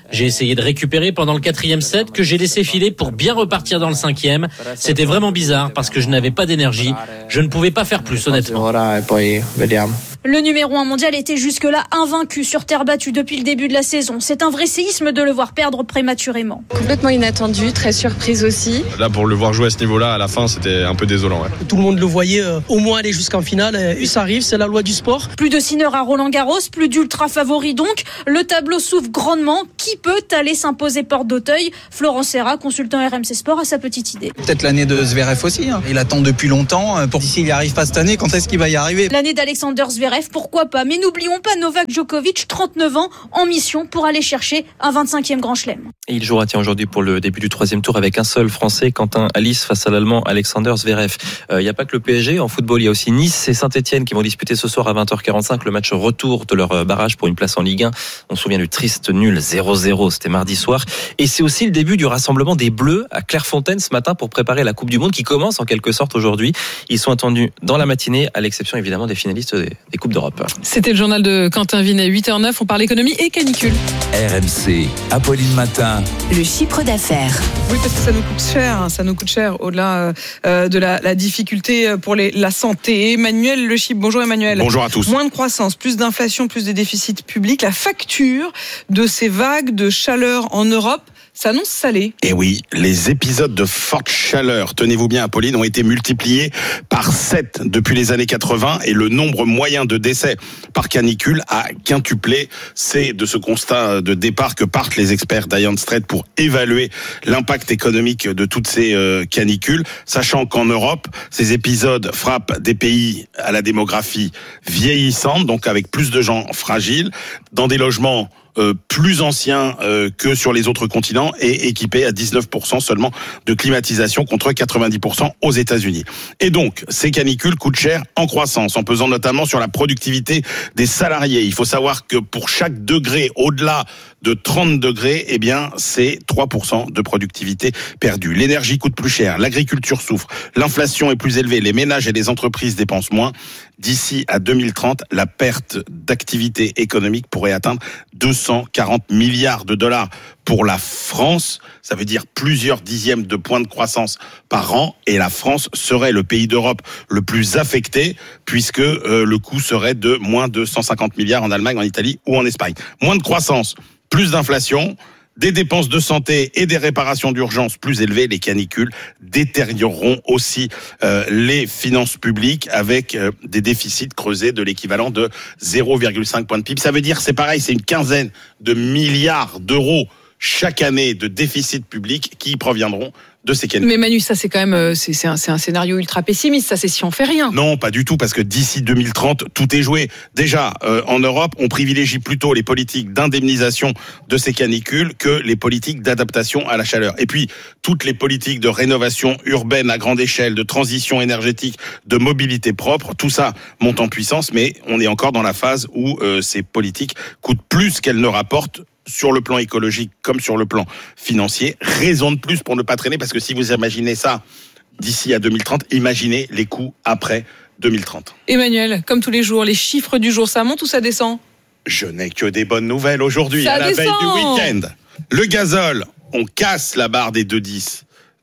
J'ai essayé de récupérer pendant le 4e set que j'ai laissé filer pour bien repartir dans le 5e. C'était vraiment bizarre parce que je n'avais pas d'énergie. Je ne pouvais pas faire plus, honnêtement. Le numéro 1 mondial était jusque-là invaincu sur terre battue depuis le début de la saison. C'est un vrai séisme de le voir perdre prématurément. Complètement inattendu, très surprise aussi. Là, pour le voir jouer à ce niveau-là, à la fin, c'était un peu désolant. Ouais. Tout le monde le voyait au moins aller jusqu'en finale. Et ça arrive, c'est la loi du sport. Plus de Sinner à Roland-Garros, plus d'ultra favoris donc. Le tableau s'ouvre grandement. Qui peut aller s'imposer porte d'Auteuil? Florent Serra, consultant RMC Sport, a sa petite idée. Peut-être l'année de Zverev aussi. Il attend depuis longtemps. Pour s'il n'y arrive pas cette année, quand est-ce qu'il va y arriver? L'année d'Alexander Zverev, pourquoi pas? Mais n'oublions pas Novak Djokovic, 39 ans, en mission pour aller chercher un 25e Grand Chelem. Et il jouera aujourd'hui pour le début du 3e tour avec un seul Français, Quentin Alice, face à l'Allemand Alexander Zverev. Il n'y a pas que le PSG en football, il y a aussi Nice et Saint-Etienne qui vont disputer ce soir à 20h45 le match retour de leur barrage pour une place en Ligue 1. On se souvient du triste nul 0-0, c'était mardi soir. Et c'est aussi le début du rassemblement des Bleus à Clairefontaine ce matin pour préparer la Coupe du Monde qui commence en quelque sorte aujourd'hui. Ils sont attendus dans la matinée, à l'exception évidemment des finalistes des Coupes d'Europe. C'était le journal de Quentin Vinet, 8h09, on parle économie et canicule. RMC, Apolline Matin. Le chiffre d'affaires. Oui, parce que ça nous coûte cher au-delà de la difficulté pour la santé. Emmanuel Le Chypre, bonjour Emmanuel. Bonjour à tous. Moins de croissance, plus d'inflation, plus de déficits publics. La facture de ces vagues de chaleur en Europe s'annonce salée. Et oui, les épisodes de forte chaleur, tenez-vous bien Apolline, ont été multipliés par 7 depuis les années 80 et le nombre moyen de décès par canicule a quintuplé. C'est de ce constat de départ que partent les experts d'Iron Strait pour évaluer l'impact économique de toutes ces canicules, sachant qu'en Europe, ces épisodes frappent des pays à la démographie vieillissante, donc avec plus de gens fragiles, dans des logements plus anciens que sur les autres continents et équipés à 19% seulement de climatisation contre 90% aux États-Unis. Et donc, ces canicules coûtent cher en croissance, en pesant notamment sur la productivité des salariés. Il faut savoir que pour chaque degré au-delà de 30 degrés, eh bien, c'est 3% de productivité perdue. L'énergie coûte plus cher, l'agriculture souffre, l'inflation est plus élevée, les ménages et les entreprises dépensent moins. D'ici à 2030, la perte d'activité économique pourrait atteindre 240 milliards de dollars pour la France. Ça veut dire plusieurs dixièmes de points de croissance par an. Et la France serait le pays d'Europe le plus affecté puisque le coût serait de moins de 150 milliards en Allemagne, en Italie ou en Espagne. Moins de croissance, plus d'inflation, des dépenses de santé et des réparations d'urgence plus élevées, les canicules détérioreront aussi les finances publiques avec des déficits creusés de l'équivalent de 0,5 points de PIB. Ça veut dire, c'est pareil, c'est une quinzaine de milliards d'euros chaque année de déficit public qui proviendront de ces canicules. Mais Manu, ça c'est quand même c'est un scénario ultra pessimiste, ça c'est si on fait rien. Non, pas du tout, parce que d'ici 2030, tout est joué. Déjà, en Europe, on privilégie plutôt les politiques d'indemnisation de ces canicules que les politiques d'adaptation à la chaleur. Et puis, toutes les politiques de rénovation urbaine à grande échelle, de transition énergétique, de mobilité propre, tout ça monte en puissance, mais on est encore dans la phase où ces politiques coûtent plus qu'elles ne rapportent sur le plan écologique comme sur le plan financier. Raison de plus pour ne pas traîner, parce que si vous imaginez ça d'ici à 2030, imaginez les coûts après 2030. Emmanuel, comme tous les jours, les chiffres du jour, ça monte ou ça descend? Je n'ai que des bonnes nouvelles aujourd'hui, ça à la descend. veille du week-end. Le gazole, on casse la barre des 2,10.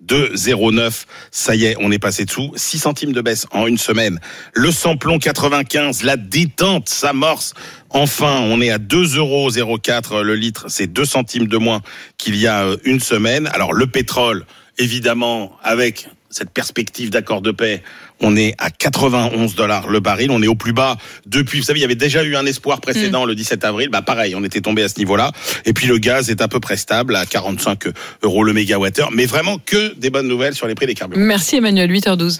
2,09, ça y est, on est passé dessous. 6 centimes de baisse en une semaine. Le samplon 95, la détente s'amorce. Enfin, on est à 2,04 € le litre. C'est 2 centimes de moins qu'il y a une semaine. Alors, le pétrole, évidemment, avec cette perspective d'accord de paix, on est à 91 $ le baril. On est au plus bas depuis, vous savez, il y avait déjà eu un espoir précédent le 17 avril. Bah, pareil, on était tombé à ce niveau-là. Et puis, le gaz est à peu près stable à 45 € le mégawattheure. Mais vraiment que des bonnes nouvelles sur les prix des carburants. Merci Emmanuel, 8h12.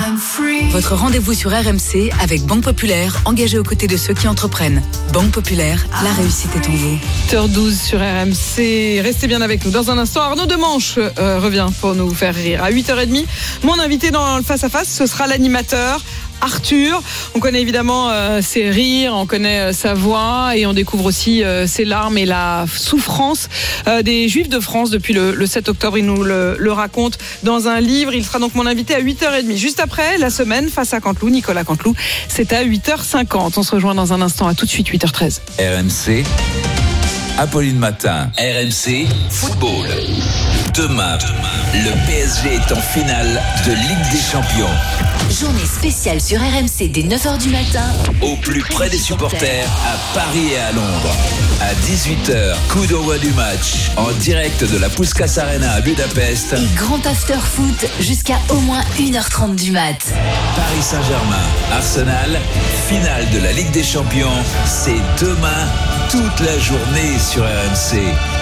Votre rendez-vous sur RMC avec Banque Populaire, engagée aux côtés de ceux qui entreprennent. Banque Populaire, la réussite est en vous. 8h12 sur RMC. Restez bien avec nous. Dans un instant, Arnaud Demanche revient pour nous faire rire. À 8h30, mon invité dans le face-à-face, ce sera l'animateur Arthur. On connaît évidemment ses rires, on connaît sa voix et on découvre aussi ses larmes et la souffrance des Juifs de France depuis le 7 octobre. Il nous le raconte dans un livre. Il sera donc mon invité à 8h30. Juste après, la semaine face à Canteloup, Nicolas Canteloup, c'est à 8h50. On se rejoint dans un instant. À tout de suite, 8h13. RMC, Apolline Matin, RMC Football. Demain, le PSG est en finale de Ligue des Champions. Journée spéciale sur RMC dès 9h du matin. Au plus près des supporters, à Paris et à Londres. À 18h, coup d'envoi du match. En direct de la Puskás Arena à Budapest. Et grand after foot jusqu'à au moins 1h30 du mat. Paris Saint-Germain, Arsenal, finale de la Ligue des Champions. C'est demain, toute la journée sur RMC.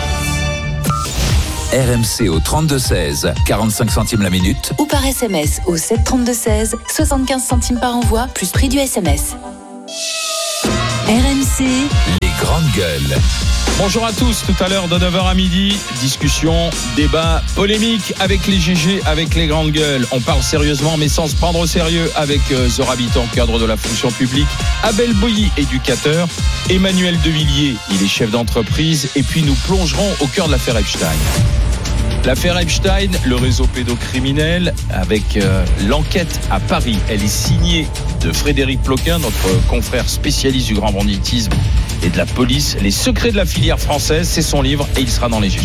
RMC au 32-16, 45 centimes la minute. Ou par SMS au 732-16, 75 centimes par envoi, plus prix du SMS. RMC, les grandes gueules. Bonjour à tous, tout à l'heure de 9h à midi, discussion, débat, polémique avec les GG, avec les grandes gueules. On parle sérieusement mais sans se prendre au sérieux avec Zora Bitton, cadre de la fonction publique, Abel Boilly, éducateur, Emmanuel Devilliers, il est chef d'entreprise, et puis nous plongerons au cœur de l'affaire Epstein. L'affaire Epstein, le réseau pédocriminel, avec l'enquête à Paris. Elle est signée de Frédéric Ploquin, notre confrère spécialiste du grand banditisme et de la police. Les secrets de la filière française, c'est son livre et il sera dans les GG.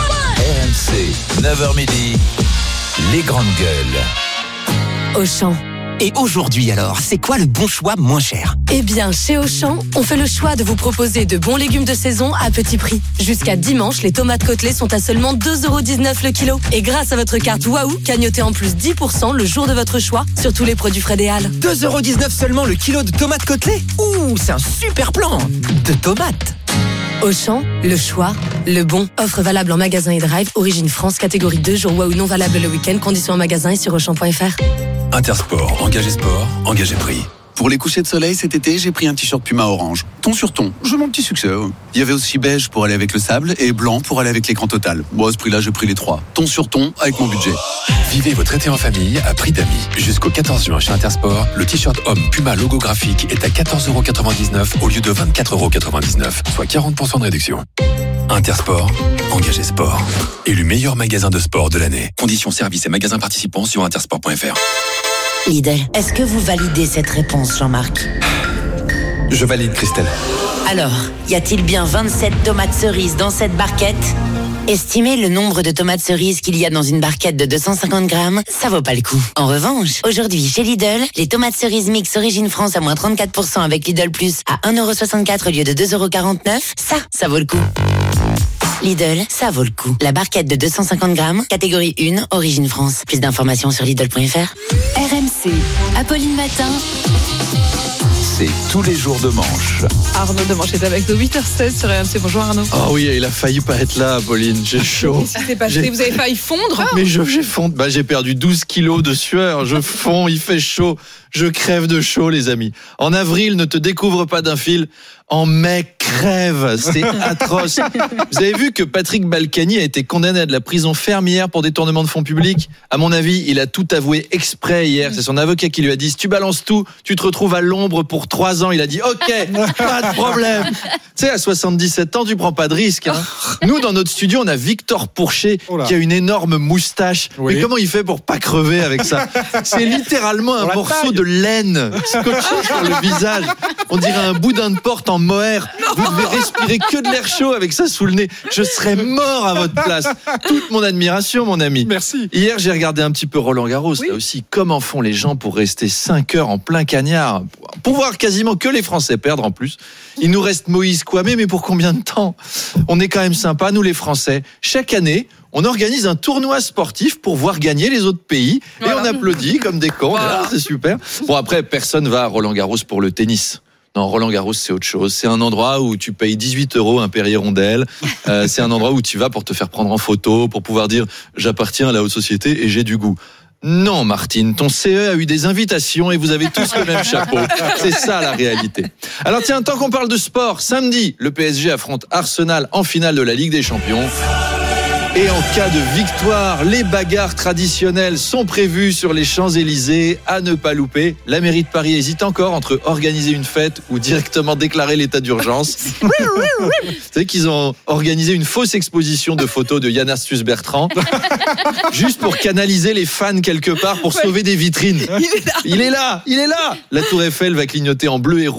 RMC, 9h midi, les grandes gueules. Auchan. Et aujourd'hui alors, c'est quoi le bon choix moins cher ? Eh bien, chez Auchan, on fait le choix de vous proposer de bons légumes de saison à petit prix. Jusqu'à dimanche, les tomates côtelées sont à seulement 2,19€ le kilo. Et grâce à votre carte Waouh, cagnotez en plus 10% le jour de votre choix sur tous les produits frais des Halles. 2,19€ seulement le kilo de tomates côtelées ? Ouh, c'est un super plan de tomates. Auchan, le choix, le bon. Offre valable en magasin et drive, origine France, catégorie 2, jour Waouh non valable le week-end, conditions en magasin et sur Auchan.fr. Intersport, engagé sport, engagé prix. Pour les couchers de soleil cet été, j'ai pris un t-shirt Puma orange. Ton sur ton, j'ai mon petit succès. Il y avait aussi beige pour aller avec le sable et blanc pour aller avec l'écran total. Bon, à ce prix-là, j'ai pris les trois. Ton sur ton avec mon budget. Vivez votre été en famille à prix d'amis. Jusqu'au 14 juin chez Intersport, le t-shirt homme Puma logo graphique est à 14,99€ au lieu de 24,99€, soit 40% de réduction. Intersport, engagé sport. Élu meilleur magasin de sport de l'année. Conditions services et magasins participants sur intersport.fr. Lidl, est-ce que vous validez cette réponse, Jean-Marc ? Je valide, Christelle. Alors, y a-t-il bien 27 tomates cerises dans cette barquette ? Estimez le nombre de tomates cerises qu'il y a dans une barquette de 250 grammes, ça vaut pas le coup. En revanche, aujourd'hui chez Lidl, les tomates cerises mix origine France à moins 34% avec Lidl Plus à 1,64€ au lieu de 2,49€, ça vaut le coup. Lidl, ça vaut le coup. La barquette de 250 grammes, catégorie 1, origine France. Plus d'informations sur Lidl.fr. RMC, Apolline Matin. C'est tous les jours de manche. Arnaud de Manche est avec nous, 8h16 sur RMC. Bonjour Arnaud. Oh oui, il a failli pas être là, Apolline. J'ai chaud. Qu'est-ce qui s'est passé ? Vous avez failli fondre ? Mais j'ai fondu. J'ai perdu 12 kilos de sueur. Je fonds, il fait chaud. Je crève de chaud, les amis. En avril, ne te découvre pas d'un fil. En mai, crève. C'est atroce. Vous avez vu que Patrick Balkany a été condamné à de la prison ferme hier pour détournement de fonds publics. À mon avis, il a tout avoué exprès hier. C'est son avocat qui lui a dit, si tu balances tout, tu te retrouves à l'ombre pour 3 ans. Il a dit, ok, pas de problème. Tu sais, à 77 ans, tu prends pas de risque. Hein. Nous, dans notre studio, on a Victor Pourchet qui a une énorme moustache. Oui. Mais comment il fait pour pas crever avec ça ? C'est littéralement un morceau de laine scotché sur le visage. On dirait un boudin de porte en mohair. Vous devez respirer que de l'air chaud avec ça sous le nez. Je serais mort à votre place. Toute mon admiration, mon ami. Merci. Hier, j'ai regardé un petit peu Roland Garros. Oui. Là aussi, comment font les gens pour rester 5 heures en plein cagnard ? Pour voir quasiment que les Français perdre en plus. Il nous reste Moïse Kouamé, mais pour combien de temps ? On est quand même sympa, nous les Français. Chaque année, on organise un tournoi sportif pour voir gagner les autres pays. Voilà. Et on applaudit comme des cons. Voilà. C'est super. Bon, après, personne va à Roland Garros pour le tennis. Non, Roland Garros, c'est autre chose. C'est un endroit où tu payes 18€ un Perrier Rondelle. C'est un endroit où tu vas pour te faire prendre en photo, pour pouvoir dire « j'appartiens à la haute société et j'ai du goût ». Non, Martine, ton CE a eu des invitations et vous avez tous le même chapeau. C'est ça la réalité. Alors tiens, tant qu'on parle de sport, samedi, le PSG affronte Arsenal en finale de la Ligue des Champions. Et en cas de victoire, les bagarres traditionnelles sont prévues sur les Champs-Élysées, à ne pas louper. La mairie de Paris hésite encore entre organiser une fête ou directement déclarer l'état d'urgence. Vous savez qu'ils ont organisé une fausse exposition de photos de Yann Arthus Bertrand, juste pour canaliser les fans quelque part, pour sauver des vitrines. Il est là. La Tour Eiffel va clignoter en bleu et rouge.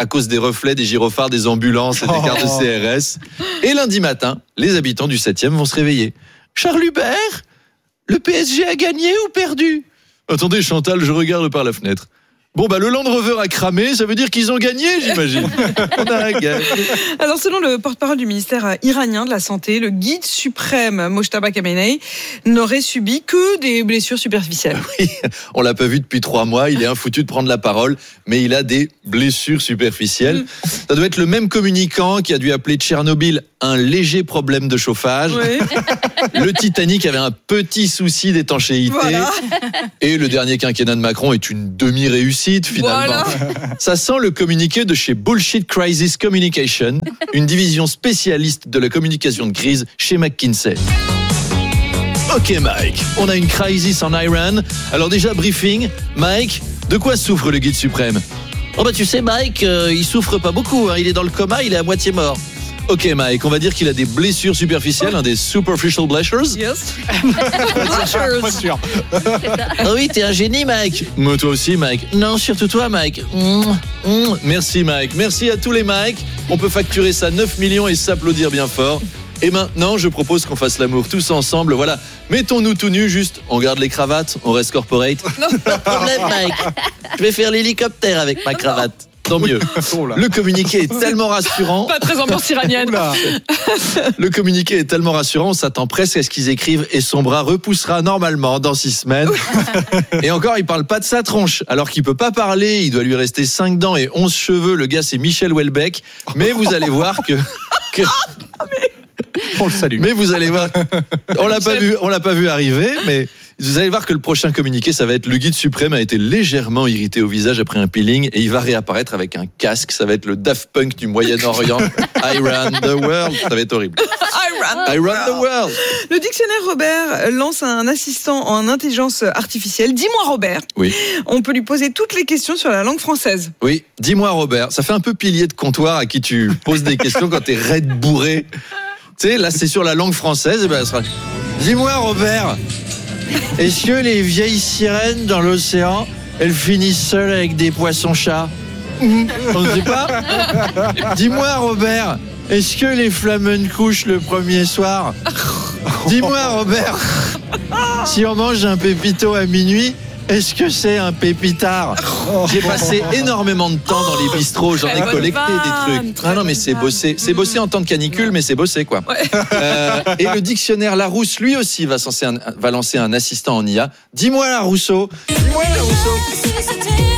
à cause des reflets des gyrophares des ambulances et des cartes de CRS. Et lundi matin, les habitants du 7e vont se réveiller. Charles Hubert, le PSG a gagné ou perdu ? Attendez Chantal, je regarde par la fenêtre. Bon, le Land Rover a cramé, ça veut dire qu'ils ont gagné, j'imagine. On a gagné. Alors, selon le porte-parole du ministère iranien de la Santé, le guide suprême Mojtaba Khamenei n'aurait subi que des blessures superficielles. Oui, on l'a pas vu depuis 3 mois, il est infoutu de prendre la parole, mais il a des blessures superficielles. Ça doit être le même communicant qui a dû appeler Tchernobyl un léger problème de chauffage. Oui. Le Titanic avait un petit souci d'étanchéité. Voilà. Et le dernier quinquennat de Macron est une demi-réussite, finalement. Voilà. Ça sent le communiqué de chez Bullshit Crisis Communication, une division spécialiste de la communication de crise chez McKinsey. Ok Mike, on a une crisis en Iran. Alors déjà, briefing. Mike, de quoi souffre le guide suprême ? Tu sais Mike, il souffre pas beaucoup, hein. Il est dans le coma, il est à moitié mort. Ok Mike, on va dire qu'il a des blessures superficielles, des superficial blessures. Yes. Pas sûr. Oh oui, t'es un génie Mike. Mais toi aussi Mike. Non, surtout toi Mike. Merci Mike, merci à tous les Mike. On peut facturer ça 9 millions et s'applaudir bien fort. Et maintenant, je propose qu'on fasse l'amour tous ensemble. Voilà, mettons-nous tout nus, juste. On garde les cravates, on reste corporate. Non, pas de problème Mike. Je vais faire l'hélicoptère avec ma cravate. Tant mieux. Le communiqué est tellement rassurant. Pas très ambiance iranienne. Le communiqué est tellement rassurant, on s'attend presque à ce qu'ils écrivent et son bras repoussera normalement dans 6 semaines. Et encore, il parle pas de sa tronche. Alors qu'il peut pas parler, il doit lui rester 5 dents et 11 cheveux. Le gars, c'est Michel Houellebecq. Mais vous allez voir que... On le salue. Mais vous allez voir, on l'a pas vu arriver, mais vous allez voir que le prochain communiqué, ça va être le guide suprême a été légèrement irrité au visage après un peeling et il va réapparaître avec un casque. Ça va être le Daft Punk du Moyen-Orient. I run the world. Ça va être horrible. I run the world. Le dictionnaire Robert lance un assistant en intelligence artificielle. Dis-moi Robert. Oui. On peut lui poser toutes les questions sur la langue française. Oui. Dis-moi Robert. Ça fait un peu pilier de comptoir à qui tu poses des questions quand t'es raide bourré. Tu sais, là, c'est sur la langue française. Et elle sera... Dis-moi, Robert, est-ce que les vieilles sirènes dans l'océan, elles finissent seules avec des poissons-chats ? On ne sait pas. Dis-moi, Robert, est-ce que les flammes couchent le premier soir ? Dis-moi, Robert, si on mange un pépito à minuit, est-ce que c'est un pépitard ? J'ai passé énormément de temps dans les bistrots, j'en ai collecté des trucs. Ah non, mais c'est bossé en temps de canicule, mais c'est bossé quoi. Ouais. Et le dictionnaire Larousse, lui aussi, va lancer un assistant en IA. Dis-moi Larousseau. Dis-moi Larousseau.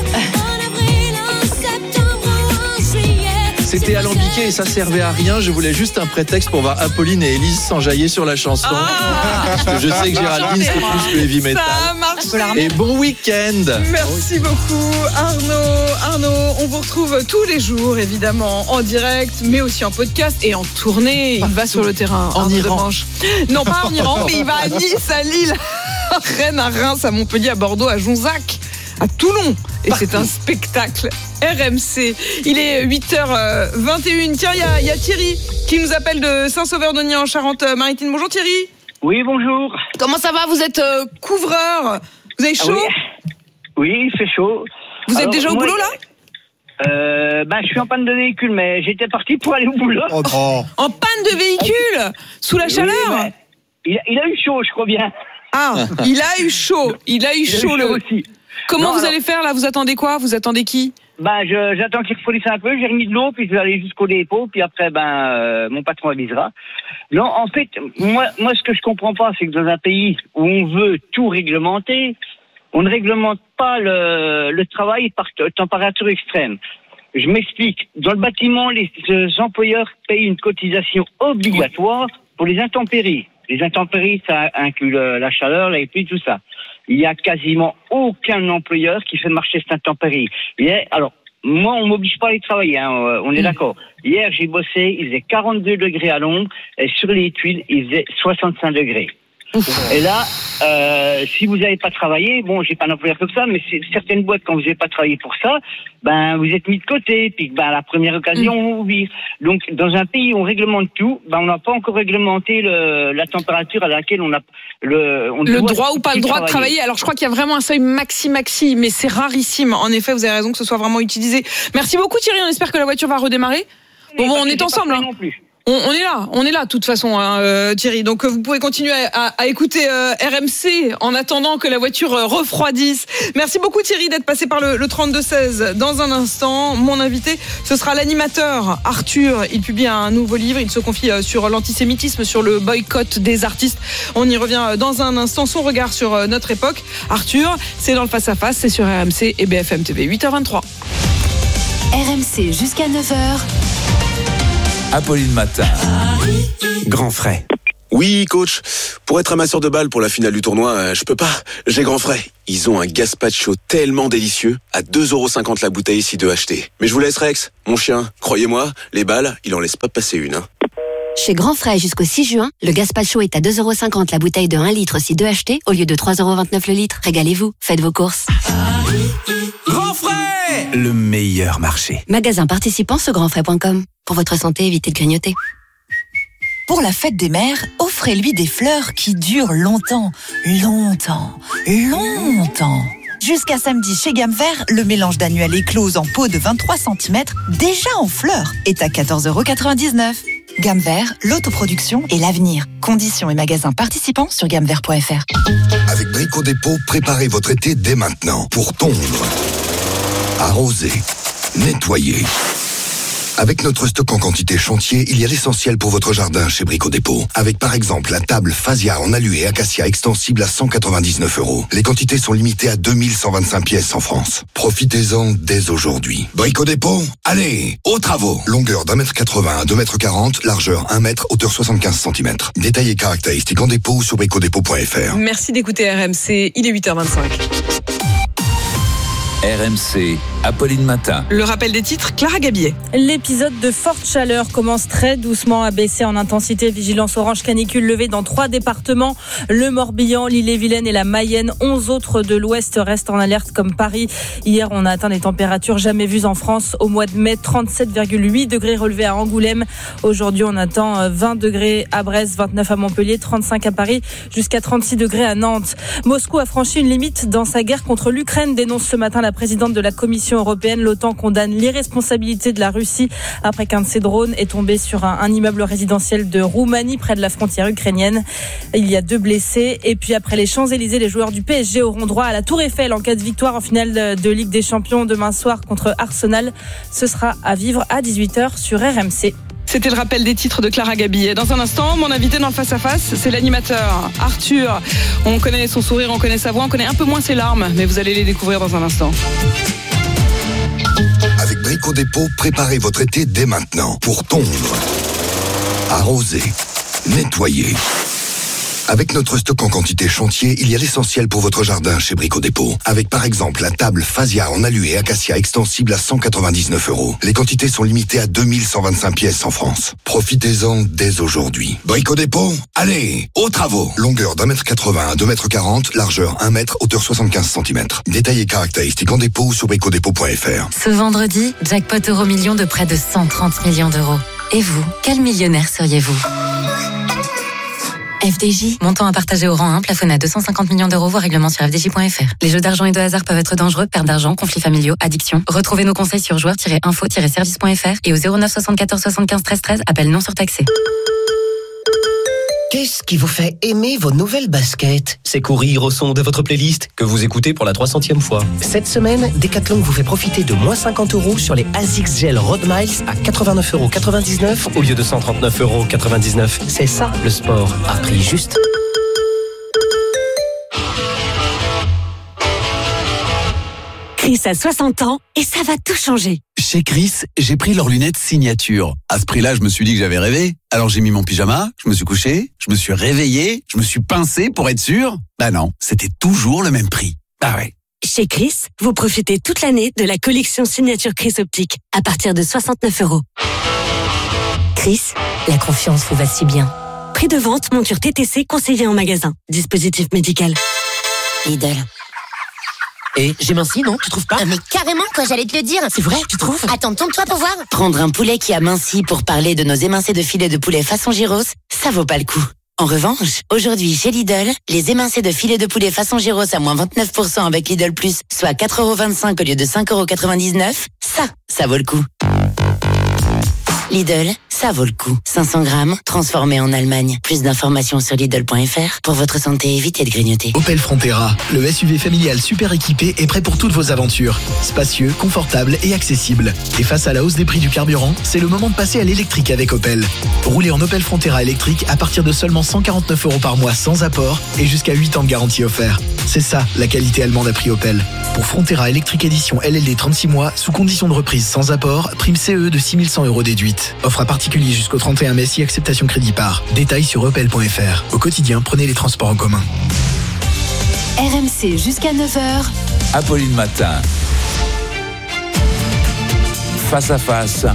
C'était alambiqué et ça servait à rien. Je voulais juste un prétexte pour voir Apolline et Élise s'enjailler sur la chanson. Parce que je sais que Géraldine, c'est plus le heavy metal. Ça marche. Et bon week-end. Merci beaucoup Arnaud, on vous retrouve tous les jours évidemment en direct, mais aussi en podcast et en tournée. Il va sur le terrain. En Iran. Non, pas en Iran, mais il va à Nice, à Lille, à Rennes, à Reims, à Montpellier, à Bordeaux, à Jonzac, à Toulon. Et c'est un spectacle RMC. Il est 8h21. Tiens, il y a Thierry qui nous appelle de Saint-Sauveur-d'Ognier en Charente-Maritime. Bonjour Thierry. Oui, bonjour. Comment ça va ? Vous êtes couvreur. Vous avez chaud ? Oui, il fait chaud. Vous êtes déjà au boulot là ? Je suis en panne de véhicule, mais j'étais parti pour aller au boulot. En panne de véhicule ? Sous la chaleur ? Il a eu chaud, je crois bien. Ah, il a eu chaud. Il a eu chaud aussi. Comment vous allez faire là ? Vous attendez quoi ? Vous attendez qui ? J'attends qu'il refroidisse un peu, j'ai remis de l'eau, puis je vais aller jusqu'au dépôt, puis après, mon patron avisera. Non, en fait, moi, ce que je comprends pas, c'est que dans un pays où on veut tout réglementer, on ne réglemente pas le travail par température extrême. Je m'explique. Dans le bâtiment, les employeurs payent une cotisation obligatoire pour les intempéries. Les intempéries, ça inclut la chaleur, la pluie, tout ça. Il y a quasiment aucun employeur qui fait marcher cette intempérie. Alors, moi, on m'oblige pas à aller travailler, on est d'accord. Hier, j'ai bossé, il faisait 42 degrés à l'ombre, et sur les tuiles, il faisait 65 degrés. Et là, si vous n'avez pas travaillé, bon, j'ai pas un employeur comme ça, mais c'est certaines boîtes, quand vous n'avez pas travaillé pour ça, ben, vous êtes mis de côté, puis ben, à la première occasion, on vous vire. Donc, dans un pays où on réglemente tout, ben, on n'a pas encore réglementé la température à laquelle on a le droit ou pas le droit de travailler. Alors, je crois qu'il y a vraiment un seuil maxi, mais c'est rarissime. En effet, vous avez raison que ce soit vraiment utilisé. Merci beaucoup, Thierry. On espère que la voiture va redémarrer. Bon, on est ensemble, hein. Non plus. On est là de toute façon, hein, Thierry. Donc vous pouvez continuer à écouter RMC en attendant que la voiture refroidisse. Merci beaucoup Thierry d'être passé par le 32-16. Dans un instant, mon invité, ce sera l'animateur Arthur. Il publie un nouveau livre. Il se confie sur l'antisémitisme, sur le boycott des artistes. On y revient dans un instant. Son regard sur notre époque. Arthur, c'est dans le face-à-face. C'est sur RMC et BFM TV. 8h23. RMC jusqu'à 9h. Apolline Matin. Grand frais. Oui, coach. Pour être amasseur de balles pour la finale du tournoi, je peux pas. J'ai Grand frais. Ils ont un gazpacho tellement délicieux, à 2,50€ la bouteille si 2 achetés. Mais je vous laisse Rex, mon chien. Croyez-moi, les balles, il en laisse pas passer une. Hein. Chez Grand Frais jusqu'au 6 juin, le gazpacho est à 2,50€ la bouteille de 1 litre si 2 achetés, au lieu de 3,29€ le litre. Régalez-vous, faites vos courses. Grand Frais, le meilleur marché. Magasin participant sur grandfrais.com. Pour votre santé, évitez de grignoter. Pour la fête des mères, offrez-lui des fleurs qui durent longtemps. Jusqu'à samedi chez Gamme Vert, le mélange d'annuel éclose en pot de 23 cm, déjà en fleurs, est à 14,99€. Gamme Vert, l'autoproduction et l'avenir. Conditions et magasins participants sur gammevert.fr. Avec Brico Dépôt, préparez votre été dès maintenant pour tondre, arroser, nettoyer. Avec notre stock en quantité chantier, il y a l'essentiel pour votre jardin chez Brico Dépôt. Avec par exemple la table Phasia en alu et acacia extensible à 199€. Les quantités sont limitées à 2125 pièces en France. Profitez-en dès aujourd'hui. Brico Dépôt, allez, aux travaux. Longueur d'1,80 m à 2,40 m, largeur 1 m, hauteur 75 cm. Détails et caractéristiques en dépôt ou sur bricodépôt.fr. Merci d'écouter RMC, il est 8h25. RMC, Apolline Matin. Le rappel des titres, Clara Gabillet. L'épisode de forte chaleur commence très doucement à baisser en intensité. Vigilance orange canicule levée dans 3 départements. Le Morbihan, l'Ille-et-Vilaine et la Mayenne. 11 autres de l'Ouest restent en alerte comme Paris. Hier, on a atteint des températures jamais vues en France. Au mois de mai, 37,8 degrés relevés à Angoulême. Aujourd'hui, on attend 20 degrés à Brest, 29 à Montpellier, 35 à Paris, jusqu'à 36 degrés à Nantes. Moscou a franchi une limite dans sa guerre contre l'Ukraine, dénonce ce matin la présidente de la Commission européenne. L'OTAN condamne l'irresponsabilité de la Russie après qu'un de ses drones est tombé sur un immeuble résidentiel de Roumanie près de la frontière ukrainienne. Il y a 2 blessés. Et puis après les Champs-Élysées, les joueurs du PSG auront droit à la Tour Eiffel en cas de victoire en finale de Ligue des Champions demain soir contre Arsenal. Ce sera à vivre à 18h sur RMC. C'était le rappel des titres de Clara Gabillet. Dans un instant, mon invité dans le face-à-face, c'est l'animateur Arthur. On connaît son sourire, on connaît sa voix, on connaît un peu moins ses larmes, mais vous allez les découvrir dans un instant. Avec Brico Dépôt, préparez votre été dès maintenant pour tondre, arroser, nettoyer. Avec notre stock en quantité chantier, il y a l'essentiel pour votre jardin chez Brico Dépôt. Avec par exemple la table Phasia en alu et acacia extensible à 199€. Les quantités sont limitées à 2125 pièces en France. Profitez-en dès aujourd'hui. Brico Dépôt, allez, aux travaux. Longueur d'1,80 m à 2,40 m, largeur 1 m, hauteur 75 cm. Détails et caractéristiques en dépôt ou sur bricodépôt.fr. Ce vendredi, jackpot euro-million de près de 130 millions d'euros. Et vous, quel millionnaire seriez-vous ? FDJ, montant à partager au rang 1, plafonné à 250 millions d'euros, voire règlement sur fdj.fr. Les jeux d'argent et de hasard peuvent être dangereux, perte d'argent, conflits familiaux, addiction. Retrouvez nos conseils sur joueurs-info-service.fr et au 09 74 75 13 13, appel non surtaxé. Qu'est-ce qui vous fait aimer vos nouvelles baskets ? C'est courir au son de votre playlist que vous écoutez pour la 300e fois. Cette semaine, Decathlon vous fait profiter de moins 50€ sur les ASICS Gel Road Miles à 89,99€ au lieu de 139,99€. C'est ça le sport, à prix juste. Chris a 60 ans et ça va tout changer. Chez Chris, j'ai pris leurs lunettes signature. À ce prix-là, je me suis dit que j'avais rêvé. Alors j'ai mis mon pyjama, je me suis couché, je me suis réveillé, je me suis pincé pour être sûr. Bah non, c'était toujours le même prix. Ah ouais. Chez Chris, vous profitez toute l'année de la collection signature Chris Optique à partir de 69€. Chris, la confiance vous va si bien. Prix de vente, monture TTC conseillée en magasin. Dispositif médical. Lidl. Et j'ai minci, non? Tu trouves pas? Mais carrément, quoi, j'allais te le dire. C'est vrai, tu trouves? Attends, tourne-toi pour voir. Prendre un poulet qui a minci pour parler de nos émincés de filet de poulet façon gyros, ça vaut pas le coup. En revanche, aujourd'hui chez Lidl, les émincés de filet de poulet façon gyros à moins 29% avec Lidl Plus, soit 4,25€ au lieu de 5,99€, ça vaut le coup. Lidl, ça vaut le coup. 500 grammes, transformés en Allemagne. Plus d'informations sur Lidl.fr. Pour votre santé, évitez de grignoter. Opel Frontera, le SUV familial super équipé est prêt pour toutes vos aventures. Spacieux, confortable et accessible. Et face à la hausse des prix du carburant, c'est le moment de passer à l'électrique avec Opel. Roulez en Opel Frontera électrique à partir de seulement 149€ par mois sans apport et jusqu'à 8 ans de garantie offert. C'est ça, la qualité allemande à prix Opel. Pour Frontera électrique édition LLD 36 mois, sous condition de reprise sans apport, prime CE de 6100€ déduite. Offre à particulier jusqu'au 31 mai si acceptation crédit par. Détails sur opel.fr. Au quotidien, prenez les transports en commun. RMC jusqu'à 9h. Apolline Matin. Face à face.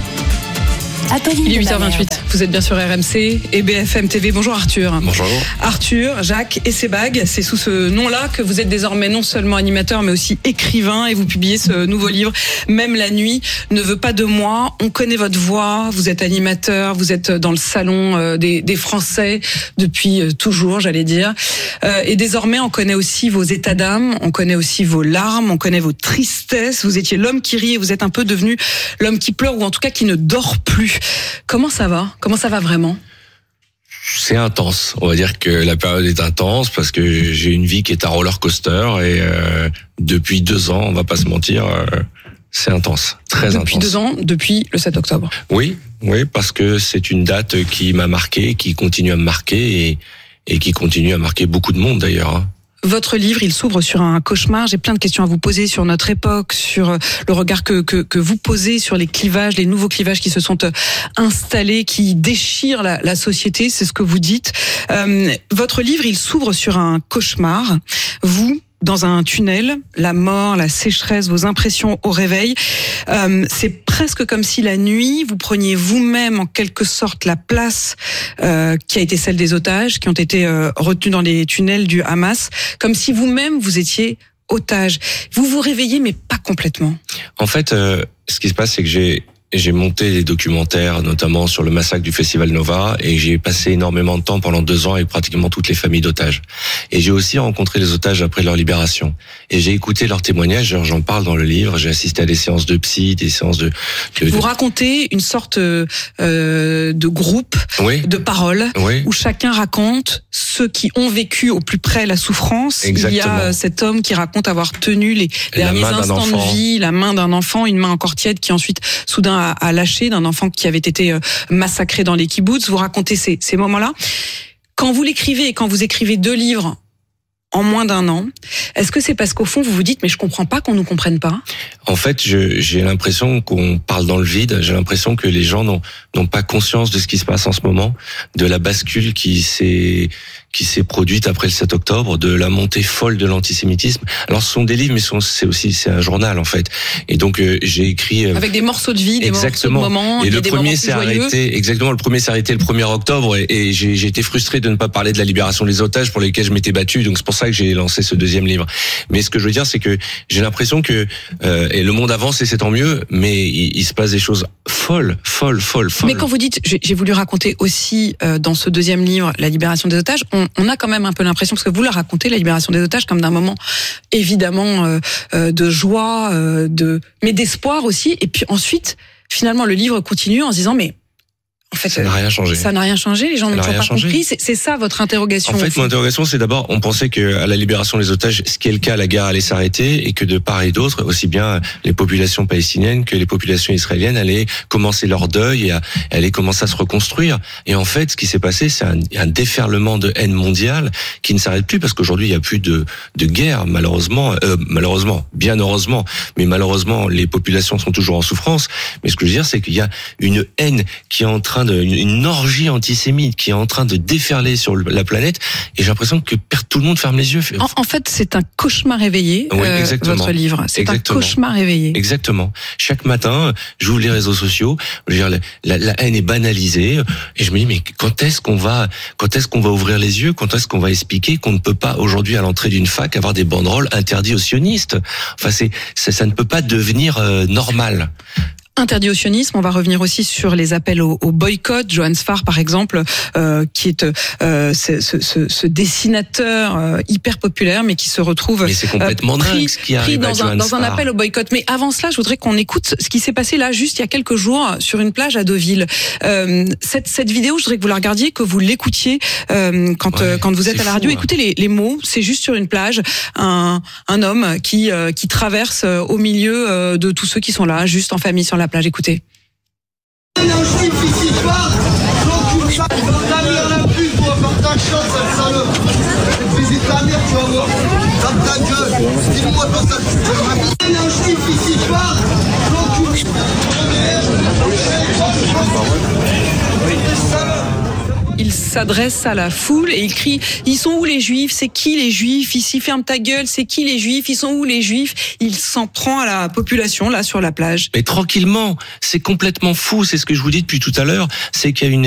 Il est 8h28, vous êtes bien sur RMC et BFM TV. Bonjour Arthur. Bonjour. Arthur, Jacques et ses bagues, c'est sous ce nom-là que vous êtes désormais non seulement animateur mais aussi écrivain et vous publiez ce nouveau livre, Même la nuit ne veut pas de moi. On connaît votre voix, vous êtes animateur, vous êtes dans le salon des Français depuis toujours, j'allais dire. Et désormais, on connaît aussi vos états d'âme, on connaît aussi vos larmes, on connaît vos tristesses. Vous étiez l'homme qui rit et vous êtes un peu devenu l'homme qui pleure ou en tout cas qui ne dort plus. Comment ça va? Comment ça va vraiment? C'est intense. On va dire que la période est intense parce que j'ai une vie qui est un roller coaster et depuis 2 ans, on va pas se mentir, c'est intense, très intense. Depuis 2 ans, depuis le 7 octobre. Oui, parce que c'est une date qui m'a marqué, qui continue à me marquer et qui continue à marquer beaucoup de monde d'ailleurs. Votre livre, il s'ouvre sur un cauchemar. J'ai plein de questions à vous poser sur notre époque, sur le regard que vous posez sur les clivages, les nouveaux clivages qui se sont installés, qui déchirent la société. C'est ce que vous dites. Votre livre, il s'ouvre sur un cauchemar. Vous, dans un tunnel, la mort, la sécheresse, vos impressions au réveil. C'est presque comme si la nuit, vous preniez vous-même en quelque sorte la place qui a été celle des otages, qui ont été retenus dans les tunnels du Hamas, comme si vous-même vous étiez otage. Vous vous réveillez, mais pas complètement. En fait, ce qui se passe, c'est que j'ai monté des documentaires, notamment sur le massacre du Festival Nova, et j'ai passé énormément de temps pendant 2 ans avec pratiquement toutes les familles d'otages. Et j'ai aussi rencontré les otages après leur libération. Et j'ai écouté leurs témoignages, j'en parle dans le livre, j'ai assisté à des séances de psy, des séances de... Vous racontez une sorte de groupe de paroles, où chacun raconte ceux qui ont vécu au plus près la souffrance. Exactement. Il y a cet homme qui raconte avoir tenu les derniers instants de vie, la main d'un enfant, une main encore tiède qui ensuite soudain à lâcher, d'un enfant qui avait été massacré dans les kibboutz. Vous racontez ces moments-là. Quand vous l'écrivez et quand vous écrivez 2 livres en moins d'1 an, est-ce que c'est parce qu'au fond vous vous dites mais je comprends pas qu'on nous comprenne pas? En fait, j'ai l'impression qu'on parle dans le vide. J'ai l'impression que les gens n'ont pas conscience de ce qui se passe en ce moment, de la bascule qui s'est produite après le 7 octobre, de la montée folle de l'antisémitisme. Alors ce sont des livres, mais c'est un journal en fait. Et donc j'ai écrit avec des morceaux de vie, des morceaux de moments. Et le premier s'est arrêté. Exactement, le premier s'est arrêté le 1er octobre et j'ai été frustré de ne pas parler de la libération des otages pour lesquels je m'étais battu. Donc c'est pour ça que j'ai lancé ce 2e livre. Mais ce que je veux dire, c'est que j'ai l'impression que et le monde avance et c'est tant mieux, mais il se passe des choses folles. Mais quand vous dites, j'ai voulu raconter aussi dans ce 2e livre la libération des otages, on a quand même un peu l'impression, parce que vous la racontez, la libération des otages, comme d'un moment évidemment de joie, mais d'espoir aussi. Et puis ensuite, finalement, le livre continue en se disant mais en fait, ça n'a rien changé. Ça n'a rien changé. Les gens n'ont toujours pas compris. C'est ça votre interrogation. En fait, mon interrogation, c'est d'abord, on pensait que à la libération des otages, ce qui est le cas, la guerre allait s'arrêter et que de part et d'autre, aussi bien les populations palestiniennes que les populations israéliennes allaient commencer leur deuil et allaient commencer à se reconstruire. Et en fait, ce qui s'est passé, c'est un déferlement de haine mondiale qui ne s'arrête plus parce qu'aujourd'hui, il n'y a plus de guerre, malheureusement, bien heureusement, mais malheureusement, les populations sont toujours en souffrance. Mais ce que je veux dire, c'est qu'il y a une haine qui est en train une orgie antisémite qui est en train de déferler sur la planète, et j'ai l'impression que tout le monde ferme les yeux. En fait, c'est un cauchemar éveillé, oui, votre livre. C'est exactement. Un cauchemar éveillé. Exactement. Chaque matin, j'ouvre les réseaux sociaux, je veux dire, la haine est banalisée, et je me dis, mais quand est-ce qu'on va ouvrir les yeux, quand est-ce qu'on va expliquer qu'on ne peut pas aujourd'hui à l'entrée d'une fac avoir des banderoles interdites aux sionistes? Enfin, ça ne peut pas devenir normal. Interdit au sionisme, on va revenir aussi sur les appels au boycott. Johann Sfar, par exemple, qui est ce dessinateur hyper populaire, mais qui se retrouve mais c'est complètement dingue ce qui arrive pris dans un appel au boycott. Mais avant cela, je voudrais qu'on écoute ce qui s'est passé là, juste il y a quelques jours, sur une plage à Deauville. Cette vidéo, je voudrais que vous la regardiez, que vous l'écoutiez quand vous êtes à la radio. Écoutez les mots. C'est juste sur une plage, un homme qui traverse au milieu de tous ceux qui sont là, juste en famille sur la plage. Écoutez. Il s'adresse à la foule et il crie « Ils sont où les Juifs? C'est qui les Juifs? Ici, ferme ta gueule, c'est qui les Juifs? Ils sont où les Juifs ?» Il s'en prend à la population, là, sur la plage. Mais tranquillement, c'est complètement fou, c'est ce que je vous dis depuis tout à l'heure, c'est qu'il y a